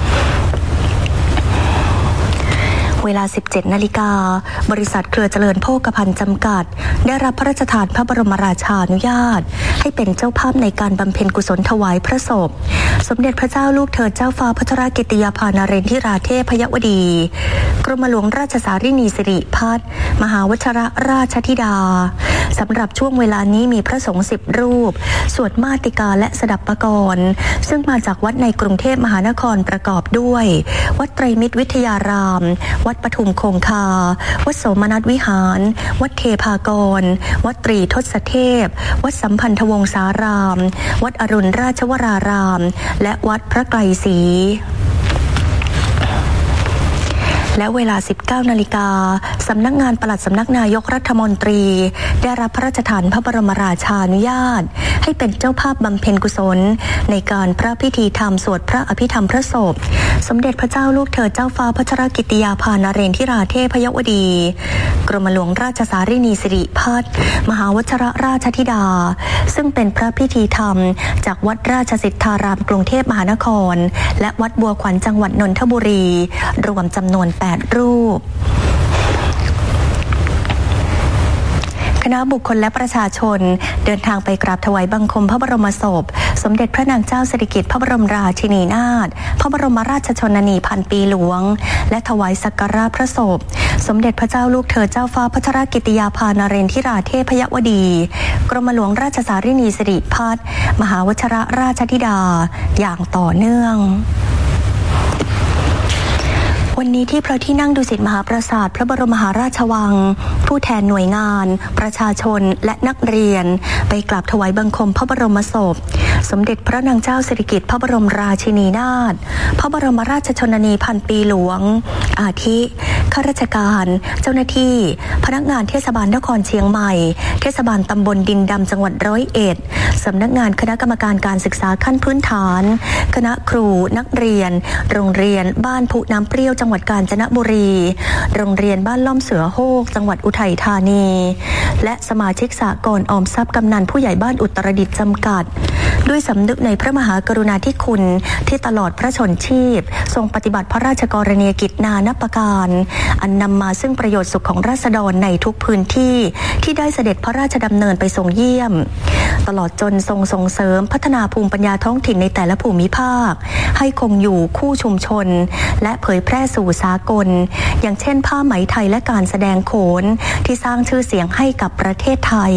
เวลา 17 นาฬิกาบริษัทเครือเจริญโภคภัณฑ์จำกัดได้รับพระราชทานพระบรมราชานุญาตให้เป็นเจ้าภาพในการบำเพ็ญกุศลถวายพระศพสมเด็จพระเจ้าลูกเธอเจ้าฟ้าพัชรกิติยาภานเรนทิราเทพยวดีกรมหลวงราชสารินีสิริพัฒน์มหาวชรราชธิดาสำหรับช่วงเวลานี้มีพระสงฆ์10 รูปสวดมาติกาและสดับปกรณ์ซึ่งมาจากวัดในกรุงเทพมหานครประกอบด้วยวัดไตรมิตรวิทยารามวัดปทุมคงคาวัดโสมนัสวิหารวัดเทพากรวัดตรีทศเทพวัดสัมพันธวงศารามวัดอรุณราชวรารามและวัดพระไกรศรีและเวลา 19 นาฬิกาสำนักงานปลัดสำนักนายกรัฐมนตรีได้รับพระราชทานพระบรมราชานุญาตให้เป็นเจ้าภาพบำเพ็ญกุศลในการพระพิธีธรรมสวดพระอภิธรรมพระศพสมเด็จพระเจ้าลูกเธอเจ้าฟ้าพัชรกิติยาภานเรนทิราเทพยวดีกรมหลวงราชสารินีสิริพัฒน์มหาวชรราชธิดาซึ่งเป็นพระพิธีธรรมจากวัดราชสิทธารามกรุงเทพมหานครและวัดบัวขวัญจังหวัดนนทบุรีรวมจำนวน8 รูปคณะบุคคลและประชาชนเดินทางไปกราบถวายบังคมพระบรมศพสมเด็จพระนางเจ้าสิริกิติ์พระบรมราชินีนาถพระบรมราชชนนีพันปีหลวงและถวายสักการะพระศพสมเด็จพระเจ้าลูกเธอเจ้าฟ้าพัชรกิติยาภานเรนทิราเทพยวดีกรมหลวงราชสารินีสิริพัฒน์มหาวชรราชธิดาอย่างต่อเนื่องวันนี้ที่พระที่นั่งดุสิตมหาปราสาทพระบรมมหาราชวังผู้แทนหน่วยงานประชาชนและนักเรียนไปกราบถวายบังคมพระบรมศพสมเด็จพระนางเจ้าสิริกิติ์พระบรมราชินีนาถพระบรมราชชนนีพันปีหลวงอาทิข้าราชการเจ้าหน้าที่พนักงานเทศบาลนครเชียงใหม่เทศบาลตำบลดินดำจังหวัด101สำนักงานคณะกรรมการการศึกษาขั้นพื้นฐานคณะครูนักเรียนโรงเรียนบ้านพุน้ำเปรี้ยวจังหวัดกาญจนบุรีโรงเรียนบ้านล่อมเสือโฮกจังหวัดอุทัยธานีและสมาชิกสหกรณ์ออมทรัพย์กำนันผู้ใหญ่บ้านอุตรดิตถ์จำกัดด้วยสำนึกในพระมหากรุณาธิคุณที่ตลอดพระชนชีพทรงปฏิบัติพระราชกรณียกิจนานับประการอันนำมาซึ่งประโยชน์สุขของราษฎรในทุกพื้นที่ที่ได้เสด็จพระราชดำเนินไปทรงเยี่ยมตลอดจนทรงส่งเสริมพัฒนาภูมิปัญญาท้องถิ่นในแต่ละภูมิภาคให้คงอยู่คู่ชุมชนและเผยแพร่สู่สากลอย่างเช่นผ้าไหมไทยและการแสดงโขนที่สร้างชื่อเสียงให้กับประเทศไทย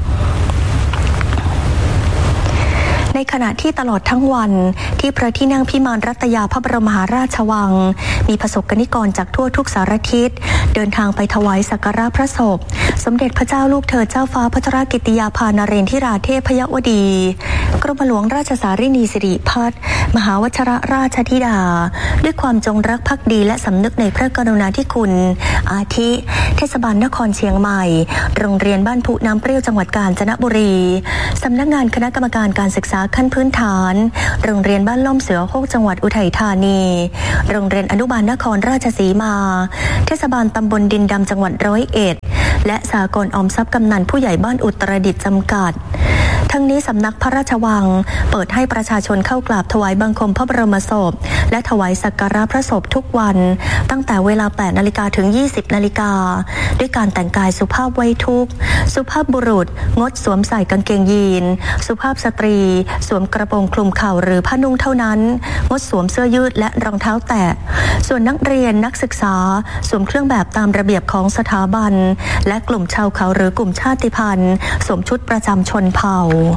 ในขณะที่ตลอดทั้งวันที่พระที่นั่งพิมานรัตยาพระบรมมหาราชวังมีประสบกนิกรจากทั่วทุกสารทิศเดินทางไปถวายสักการะพระศพสมเด็จพระเจ้าลูกเธอเจ้าฟ้าพัชรกิติยาภานเรนทิราเทพยวดีกรมหลวงราชสารินีสิริพัฒน์มหาวชิรราชธิดาด้วยความจงรักภักดีและสำนึกในพระกรุณาธิคุณอาทิเทศบาลนครเชียงใหม่โรงเรียนบ้านพุน้ำเปรี้ยวจังหวัดกาญจนบุรีสำนักงานคณะกรรมการการศึกษาขั้นพื้นฐานโรงเรียนบ้านล่มเสือโฮกจังหวัดอุทัยธานีโรงเรียนอนุบาลนครราชสีมาเทศบาลตำบลดินดำจังหวัด101และสหกรณ์ออมทรัพย์กำนันผู้ใหญ่บ้านอุตรดิตถ์จำกัดทั้งนี้สำนักพระราชวังเปิดให้ประชาชนเข้ากราบถวายบังคมพระบรมศพและถวายสักการะพระศพทุกวันตั้งแต่เวลา 8 นาฬิกาถึง 20 นาฬิกาด้วยการแต่งกายสุภาพไว้ทุกข์สุภาพบุรุษงดสวมใส่กางเกงยีนสุภาพสตรีสวมกระโปรงคลุมเข่าหรือผ้านุ่งเท่านั้นงดสวมเสื้อยืดและรองเท้าแตะส่วนนักเรียนนักศึกษาสวมเครื่องแบบตามระเบียบของสถาบันและกลุ่มชาวเขาหรือกลุ่มชาติพันธุ์สวมชุดประจำชนเผ่า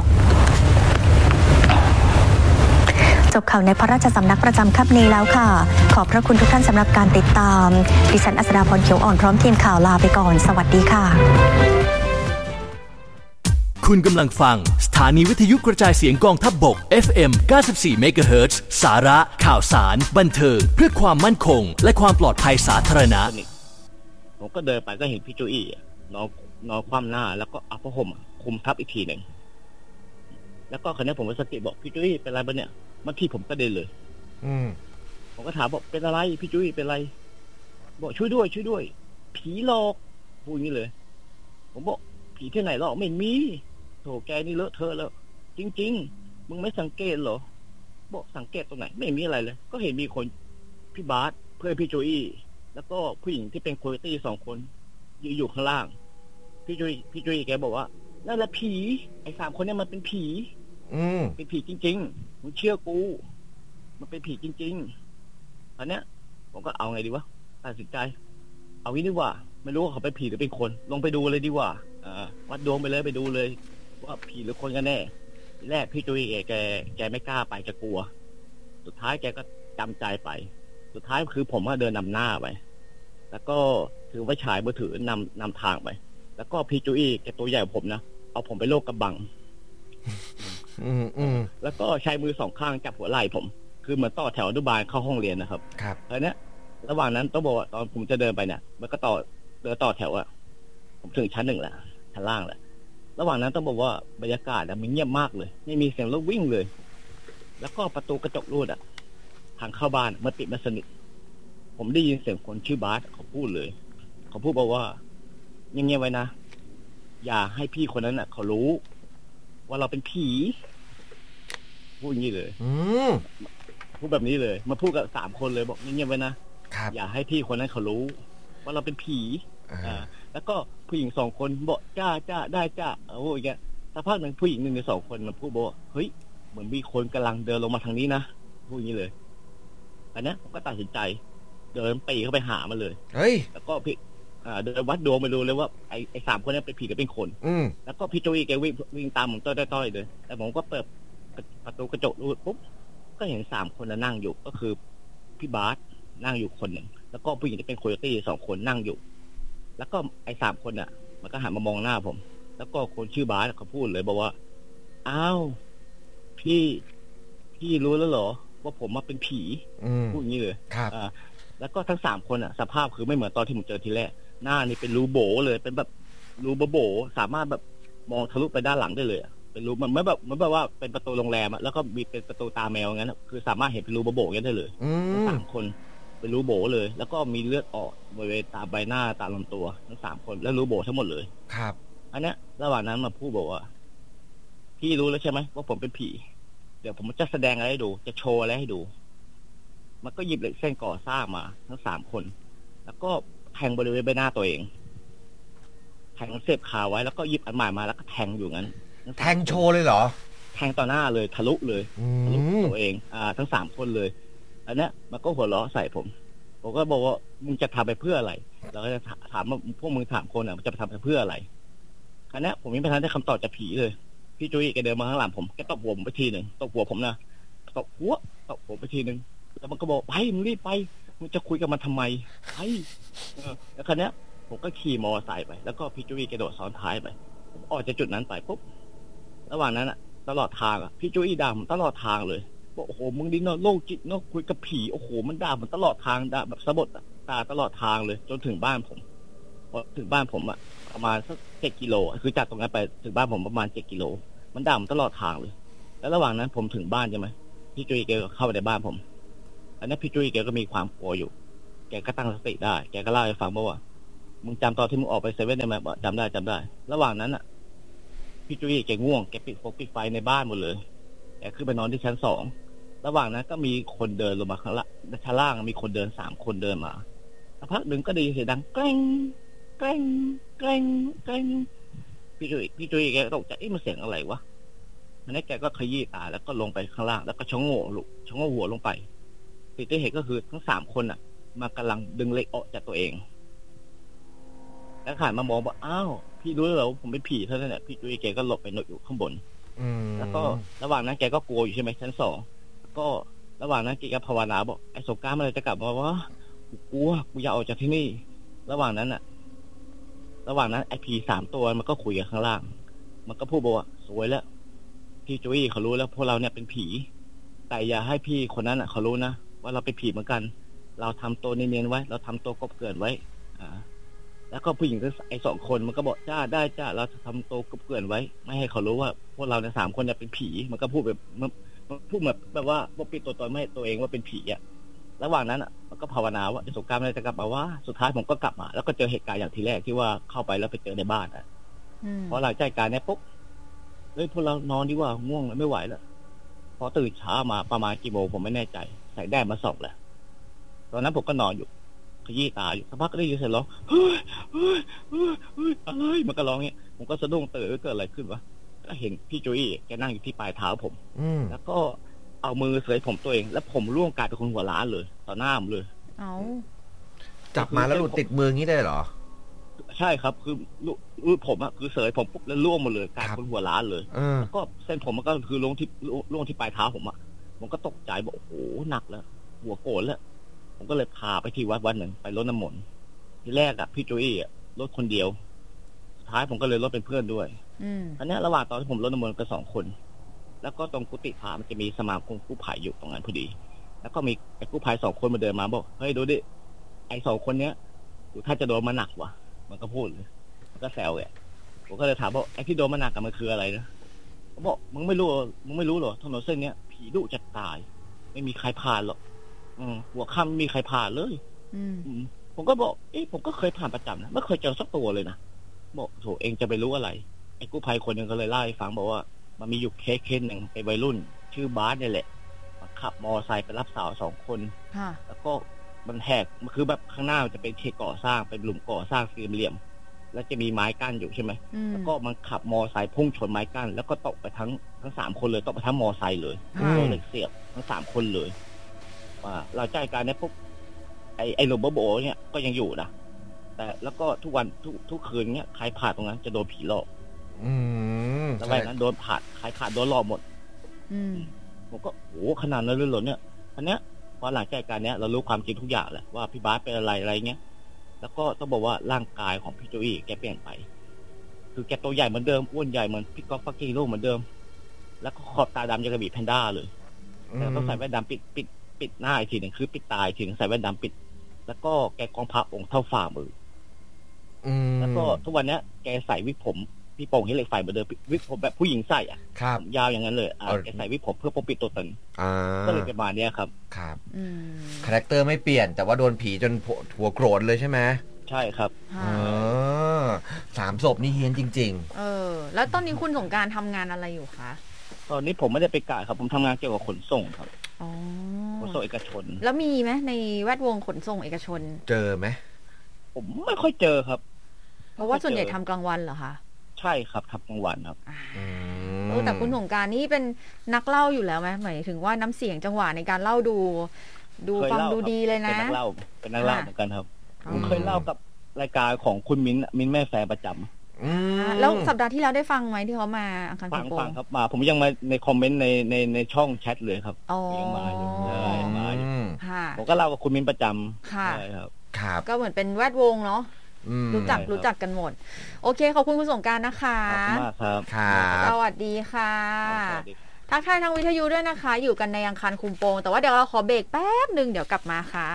จบข่าวในพระราชสำนักประจำค่ำนี้แล้วค่ะขอบพระคุณทุกท่านสำหรับการติดตามดิฉันอัศดาพรเขียวอ่อนพร้อมทีมข่าวลาไปก่อนสวัสดีค่ะคุณกำลังฟังสถานีวิทยุกระจายเสียงกองทัพบก FM 94 เมกะเฮิรตซ์สาระข่าวสารบันเทิงเพื่อความมั่นคงและความปลอดภัยสาธารณะผมก็เดินไปก็เห็นพี่โจอี้นอนคว่ำหน้าแล้วก็เอาผ้าห่มคลุมทับอีกทีหนึ่งแล้วก็คราวนี้ผมก็สะกิดบอกพี่โจอี้เป็นไรบ้างเนี่ยมันที่ผมก็เดินเลยผมก็ถามบอกเป็นอะไรพี่โจอี้เป็นไรบอกช่วยด้วยผีหลอกพูดอย่างนี้เลยผมบอกผีที่ไหนหรอกไม่มีโถแกนี่เลอะเทอะแล้วจริงๆมึงไม่สังเกตเหรอบอกสังเกตตรงไหนไม่มีอะไรเลยก็เห็นมีคนพี่บาสเพื่อนพี่โจอี้แล้วก็ผู้หญิงที่เป็นโคโยตี้2 คนอยู่ข้างล่างพี่โจอี้แกบอกว่านั่นแหละผีไอ้3 คนเนี่ยมันเป็นผีเป็นผีจริงๆมึงเชื่อกูมันเป็นผีจริงๆอันเนี้ยผมก็เอาไงดีวะตัดสินใจเอางี้ดีกว่าไม่รู้ว่าเขาเป็นผีหรือเป็นคนลงไปดูเลยดีกว่าวัดดวงไปเลยไปดูเลยว่าผีหรือคนกันแน่แรกพี่โจอี้แกไม่กล้าไปจะกลัวสุดท้ายแกก็จำใจไปสุดท้ายคือผมก็เดินนำหน้าไปแล้วก็ถือไฟฉายมือถือนำทางไปแล้วก็พี่โจอี้แกตัวใหญ่กว่าผมนะเอาผมไปโลกกระบังแล้วก็ใช้มือ2 ข้างจับหัวไหล่ผมคือเหมือนต่อแถวอนุบาลเข้าห้องเรียนนะครับครับแล้วเนี้ยระหว่างนั้นต้องบอกว่าตอนผมจะเดินไปเนี่ยมันก็เดินต่อแถวอะผมถึงชั้น 1แล้วชั้นล่างแล้วระหว่างนั้นต้องบอกว่าบรรยากาศมันเงียบมากเลยไม่มีเสียงรถวิ่งเลยแล้วก็ประตูกระจกรูดอะทางเข้าบ้านมันปิดไม่สนิทผมได้ยินเสียงคนชื่อบาสเขาพูดเลยเขาพูดบอกว่าเงียบๆไว้นะอย่าให้พี่คนนั้นน่ะเขารู้ว่าเราเป็นผีพูดอย่างนี้เลยพูดแบบนี้เลยมาพูดกับ3 คนเลยบอกเงียบๆไว้นะอย่าให้พี่คนนั้นเขารู้ว่าเราเป็นผีแล้วก็ผู้หญิง2 คนบอกจ้าได้จ้าโอ้ยแกสักพักหนึ่งผู้หญิง1 ใน 2 คนมันพูดบอกเฮ้ยเหมือนมีคนกำลังเดินลงมาทางนี้นะพูดอย่างนี้เลยอันนี้ผมก็ตัดสินใจเดินปีเข้าไปหามันเลยเฮ้ยแล้วก็พี่เดินวัดดวงไปดูเลยว่าไอ้3 คนนี้เป็นผีหรือเป็นคนแล้วก็พี่โจอี้แกวิ่งตามผมต้อยๆเลยแต่ผมก็เปิดประตูกระจกดูปุ๊บก็เห็น3 คนนั่งอยู่ก็คือพี่บาสนั่งอยู่คนหนึ่งแล้วก็ผู้หญิงที่เป็นโคโยตี้2 คนนั่งอยู่แล้วก็ไอ้3 คนน่ะมันก็หันมามองหน้าผมแล้วก็คนชื่อบาสเขาพูดเลยบอกว่าอ้าวพี่รู้แล้วเหรอว่าผมมาเป็นผีพูดอย่างนี้เลยครับแล้วก็ทั้ง3 คนอ่ะสภาพคือไม่เหมือนตอนที่ผมเจอทีแรกหน้านี่เป็นรูโบเลยเป็นแบบรูโบสามารถแบบมองทะลุไปด้านหลังได้เลยเป็นรูมันไม่แบบว่าเป็นประตูโรงแรมแล้วก็มีเป็นประตูตาแมวงั้นคือสามารถเห็นเป็นรูโบอย่างนั้นได้เลยทั้ง3 คนเป็นรูโบเลยแล้วก็มีเลือดออกบริเวณตามใบหน้าตามลำตัวทั้ง3 คนแล้วรูโบทั้งหมดเลยครับอันเนี้ยระหว่างนั้นมาพูดบอกว่าพี่รู้แล้วใช่ไหมว่าผมเป็นผีเดี๋ยวผมจะแสดงอะไรให้ดูจะโชว์อะไรให้ดูมันก็หยิบเหล็กเส้นก่อสร้างมาทั้ง3 คนแล้วก็แทงบริเวณใบหน้าตัวเองแทงเสียบคาไว้แล้วก็หยิบอันใหม่มาแล้วก็แทงอยู่งั้นแทงโชว์เลยเหรอแทงต่อหน้าเลยทะลุเลยทะลุตัวเองทั้ง3 คนเลยอันนี้มันก็หัวเราะใส่ผมก็บอกว่ามึงจะทำไปเพื่ออะไรเราก็จะถามว่าพวกมึง3 คนจะไปทำไปเพื่ออะไรอันนี้ผมไม่ทันได้คำตอบจากผีเลยพี่โจอี้แกเดินมาข้างหลังผมแกตบหัวผมไปทีหนึ่งตบหัวผมนะตบหัวไปทีหนึ่งแล้วมันก็บอกไปมึงรีบไปมึงจะคุยกับมันทำไมไปแล้วคราวนี้ผมก็ขี่มอเตอร์ไซค์ไปแล้วก็พี่โจอี้กระโดดซ้อนท้ายไปผมออกจากจุดนั้นไปปุ๊บระหว่างนั้นตลอดทางอ่ะพี่จุ้ยด่าผมตลอดทางเลยบอกโอ้โหมึงดิเนาะโรคจิตเนาะคุยกับผีโอ้โหมันด่าผมตลอดทางด่าแบบสะบัดด่าตลอดทางเลยจนถึงบ้านผมพอถึงบ้านผมอ่ะประมาณสัก7 กิโลคือจากตรงนั้นไปถึงบ้านผมประมาณ7 กิโลมันด่าผมตลอดทางเลยแล้วระหว่างนั้นผมถึงบ้านใช่ไหมพี่จุ้ยแกเข้าไปในบ้านผมอันนี้พี่จุ้ยแกก็มีความกลัวอยู่แกก็ตั้งสติได้แกก็เล่าให้ฟังว่ามึงจำตอนที่มึงออกไปเซเว่นได้ไหมบอกจำได้ระหว่างนั้นอ่ะพี่จุ้ยแกง่วงแกปิดไฟในบ้านหมดเลยแกขึ้นไปนอนที่ชั้น2ระหว่างนั้นก็มีคนเดินลงมาข้างล่างชั้นล่างมีคนเดิน3 คนเดินมาสักพักหนึ่งก็ได้ยินเสียงดังแกล้งแกล้งแกล้งแกล้งพี่จุ้ยแกตกใจมันเสียงอะไรวะอันนี้แกก็ขยี้ตาแล้วก็ลงไปข้างล่างแล้วก็ชะโง่หัวลงไปสิ่งที่เห็นก็คือทั้ง3 คนอ่ะมากำลังดึงเหล็กออกจากตัวเองแล้วหันมามองว่าอ้าวพี่รู้แล้วผมเป็นผีเท่านั้นแหละพี่จุ้ยแกก็หลบไปหนอยู่ข้างบนแล้วก็ระหว่างนั้นแกก็กลัวอยู่ใช่ไหมชั้น2ก็ระหว่างนั้นแกก็ภาวนาบอกไอ้สงกรานต์เมื่อไหร่จะกลับมาวะกูอยากออกจากที่นี่ระหว่างนั้นไอ้ผี3 ตัวมันก็คุยกันข้างล่างมันก็พูดบอกว่าสวยแล้วพี่จุ้ยเขารู้แล้วพวกเราเนี่ยเป็นผีแต่อย่าให้พี่คนนั้นเขารู้นะว่าเราเป็นผีเหมือนกันเราทำตัวเนียนๆไว้เราทำตัวกบเกลื่อนไว้แล้วก็ผู้หญิงไอ้2 คนมันก็บอกจ้าได้จ้าเราจะทำตัวกบเกลื่อนไว้ไม่ให้เขารู้ว่าพวกเราเนี่ย3 คนเนี่ยเป็นผีมันก็พูดแบบว่าปกปิดตัวตนไม่ให้ตัวเองว่าเป็นผีอ่ะระหว่างนั้นมันก็ภาวนาว่าไอ้สงกรานต์อะไรจะกลับมาว่าสุดท้ายผมก็กลับมาแล้วก็เจอเหตุการณ์อย่างที่แรกที่ว่าเข้าไปแล้วไปเจอในบ้านพอหลังจากการนี้ปุ๊บพวกเรานอนดีกว่าง่วงแล้วไม่ไหวแล้วพอตื่นเช้ามาประมาณกี่โมงผมไม่แน่ใจใส่แดดมาส่องแหละตอนนั้นผมก็นอนอยู่ขยี้ตาอยู่สักพักก็ได้ยินเสียงร้องเฮ้ยอะไรมันก็ร้องเงี้ยผมก็สะดุ้งตื่นเกิดอะไรขึ้นวะก็เห็นพี่จุ้ยแกนั่งอยู่ที่ปลายเท้าผมแล้วก็เอามือเสยผมตัวเองแล้วผมร่วงกลายเป็นคนหัวล้านเลยต่อหน้าผมเลยจับมาแล้วหลุดติดมืองี้ได้เหรอใช่ครับคือผมคือเสยผมปุ๊บแล้วร่วงหมดเลยกลายเป็นหัวล้านเลยแล้วก็เส้นผมมันก็คือร่วงที่ปลายเท้าผมก็ตกใจบอกโอ้โหหนักแล้วหัวโกรธแล้วผมก็เลยพาไปที่วัดหนึ่งไปรดน้ำมนต์ที่แรกพี่จุ้ยรดคนเดียวสุดท้ายผมก็เลยรดเป็นเพื่อนด้วยอันนี้ระหว่างตอนที่ผมรดน้ำมนต์กัน2 คนแล้วก็ตรงกุฏิพระมันจะมีสมาคมกู้ภัยอยู่ตรงนั้นพอดีแล้วก็มีไอ้กู้ภัย2 คนมาเดินมาบอกเฮ้ยดูดิไอ้2 คนเนี้ยถ้าจะโดนมาหนักว่ะมันก็พูดเลยมันก็แซวผมก็เลยถามบอกไอ้ที่โดนมาหนักมันคืออะไรนะเขาบอกมึงไม่รู้หรอถนนเส้นเนี้ยผีดุจะตายไม่มีใครผ่านหรอกหัวค่ำไม่มีใครผ่านเลยผมก็บอกผมก็เคยผ่านประจำนะไม่เคยเจอสักตัวเลยนะบอกโถเองจะไปรู้อะไรไอ้กู้ภัยคนหนึ่งก็เลยเล่าให้ฟังบอกว่ามันมีอยู่เคสหนึ่งเป็นวัยรุ่นชื่อบาสเนี่ยแหละขับมอไซค์ไปรับสาว2 คนแล้วก็มันแหกมันคือแบบข้างหน้าจะเป็นเขตก่อสร้างเป็นหลุมก่อสร้างสี่เหลี่ยมแล้วจะมีไม้กั้นอยู่ใช่ไหมแล้วก็มันขับมอไซค์พุ่งชนไม้กั้นแล้วก็ตกไปทั้ง3 คนเลยตกไปทั้งมอไซค์เลยโดนเหล็กเสียบทั้ง3 คนเลยเราใจการเนี่ยปุ๊บไอ้หลุมโบเนี่ยก็ยังอยู่นะแต่แล้วก็ทุกวันทุกคืนเนี่ยใครผ่านตรงนั้นจะโดนผีหลอกแล้ววันนั้นโดนผ่านใครผ่านโดนหลอกหมดผมก็โอ้ขนาดนั้นเลยเหรอเนี่ยอันเนี้ยพอหลังจากการเนี้ยเรารู้ความจริงทุกอย่างแหละว่าพี่บาสเป็นอะไรเงี้ยแล้วก็ต้องบอกว่าร่างกายของพี่โจอี้แกเปลี่ยนไปคือแกตัวใหญ่เหมือนเดิมอ้วนใหญ่เหมือนพี่ก๊อฟฟักกิ้งโลเหมือนเดิมแล้วก็ขอบตาดำยังกระบี่แพนด้าเลยแล้วต้องใส่แว่นดำปิดหน้าอีกทีหนึ่งคือปิดตาอีกทีหนึ่งใส่แว่นดำปิดแล้วก็แกกองพระองค์เท่าฝ่ามือแล้วก็ทุกวันนี้แกใส่วิกผมพี่โป่งให้เหล็กไฟเหมือนเดิมวิกผมแบบผู้หญิงใส่ยาวอย่างนั้นเลยแกใส่วิกผมเพื่อปกปิดตัวตนก็เลยประมาณนี้ครับคาแรคเตอร์ไม่เปลี่ยนแต่ว่าโดนผีจนหัวโกรธเลยใช่ไหมใช่ครับ 3 ศพนี่เฮี้ยนจริงๆแล้วตอนนี้คุณสงกรานต์ทำงานอะไรอยู่คะตอนนี้ผมไม่ได้ไปกะครับผมทำงานเกี่ยวกับขนส่งครับขนส่งเอกชนแล้วมีไหมในแวดวงขนส่งเอกชนเจอไหมผมไม่ค่อยเจอครับเพราะว่าส่วนใหญ่ทำกลางวันเหรอคะใช่ครับทำกลางวันครับแต่คุณสงกรานต์นี่เป็นนักเล่าอยู่แล้วไหมหมายถึงว่าน้ำเสียงจังหวะในการเล่าดูฟังดูดีเลยนะเป็นนักเล่าเหมือนกันครับผมเคยเล่ากับรายการของคุณมิ้นแม่แฟร์ประจำแล้วสัปดาห์ที่แล้วได้ฟังไหมที่เขามาอังคารฟังครับมาผมยังมาในคอมเมนต์ในช่องแชทเลยครับยังมาอยู่ผมก็เล่ากับคุณมิ้นประจำใช่ครับก็เหมือนเป็นแวดวงเนาะรู้จักกันหมดโอเคขอบคุณคุณสงกรานต์นะคะขอบคุณมากครับสวัสดีค่ะทักทายทางวิทยุด้วยนะคะอยู่กันในอังคารคุมโปงแต่ว่าเดี๋ยวเราขอเบรกแป๊บนึงเดี๋ยวกลับมาค่ะ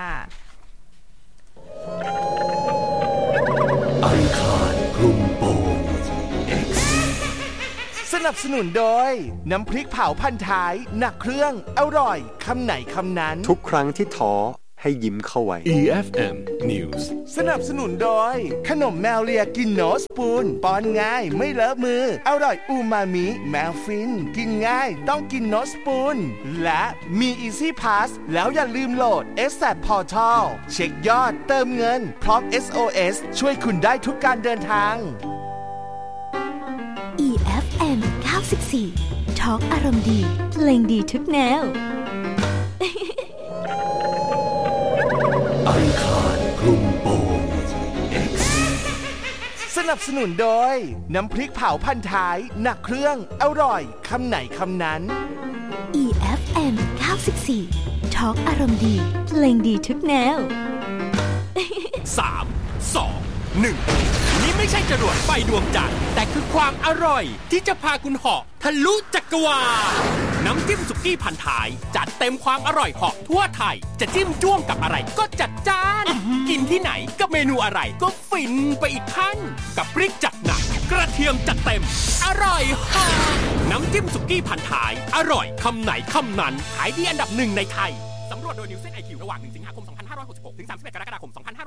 อังคารคุมโปง X สนับสนุนโดยน้ำพริกเผาพันท้ายหนักเครื่องอร่อยคำไหนคำนั้นทุกครั้งที่ท้อให้ยิ้มเข้าไว้ EFM News สนับสนุนโดยขนมแมวเลียกินโนสปูนป้อนง่ายไม่เลอะมืออร่อยอูมามิแมวฟินกินง่ายต้องกินโนสปูนและมี Easy Pass แล้วอย่าลืมโหลด SAP Portal เช็คยอดเติมเงินพร้อม SOS ช่วยคุณได้ทุกการเดินทาง EFM 94 Talk อารมณ์ดีเพลงดีทุกแนวอังคารคลุมโปง X สนับสนุนโดยน้ำพริกเผาพันท้ายหนักเครื่องอร่อยคำไหนคำนั้น EFM 94 Talk อารมณ์ดีเพลงดีทุกแนว 3 2 1นี่ไม่ใช่จรวดไฟดวงจันทร์แต่คือความอร่อยที่จะพาคุณเหาะทะลุจักรวาลน้ำจิ้มสุกี้พันท้ายจัดเต็มความอร่อยเหาะทั่วไทยจะจิ้มจ้วงกับอะไรก็จัดจ้านกินที่ไหนกับเมนูอะไรก็ฟินไปอีกขั้นกับพริกจัดหนักกระเทียมจัดเต็มอร่อยเหาะน้ำจิ้มสุกี้พันท้ายอร่อยคำไหนคำนั้นขายดีอันดับ1ในไทยสำรวจโดยนิวเซน IQ ระหว่าง1 สิงหาคม 2566 ถึง 31 กรกฎาคม 2567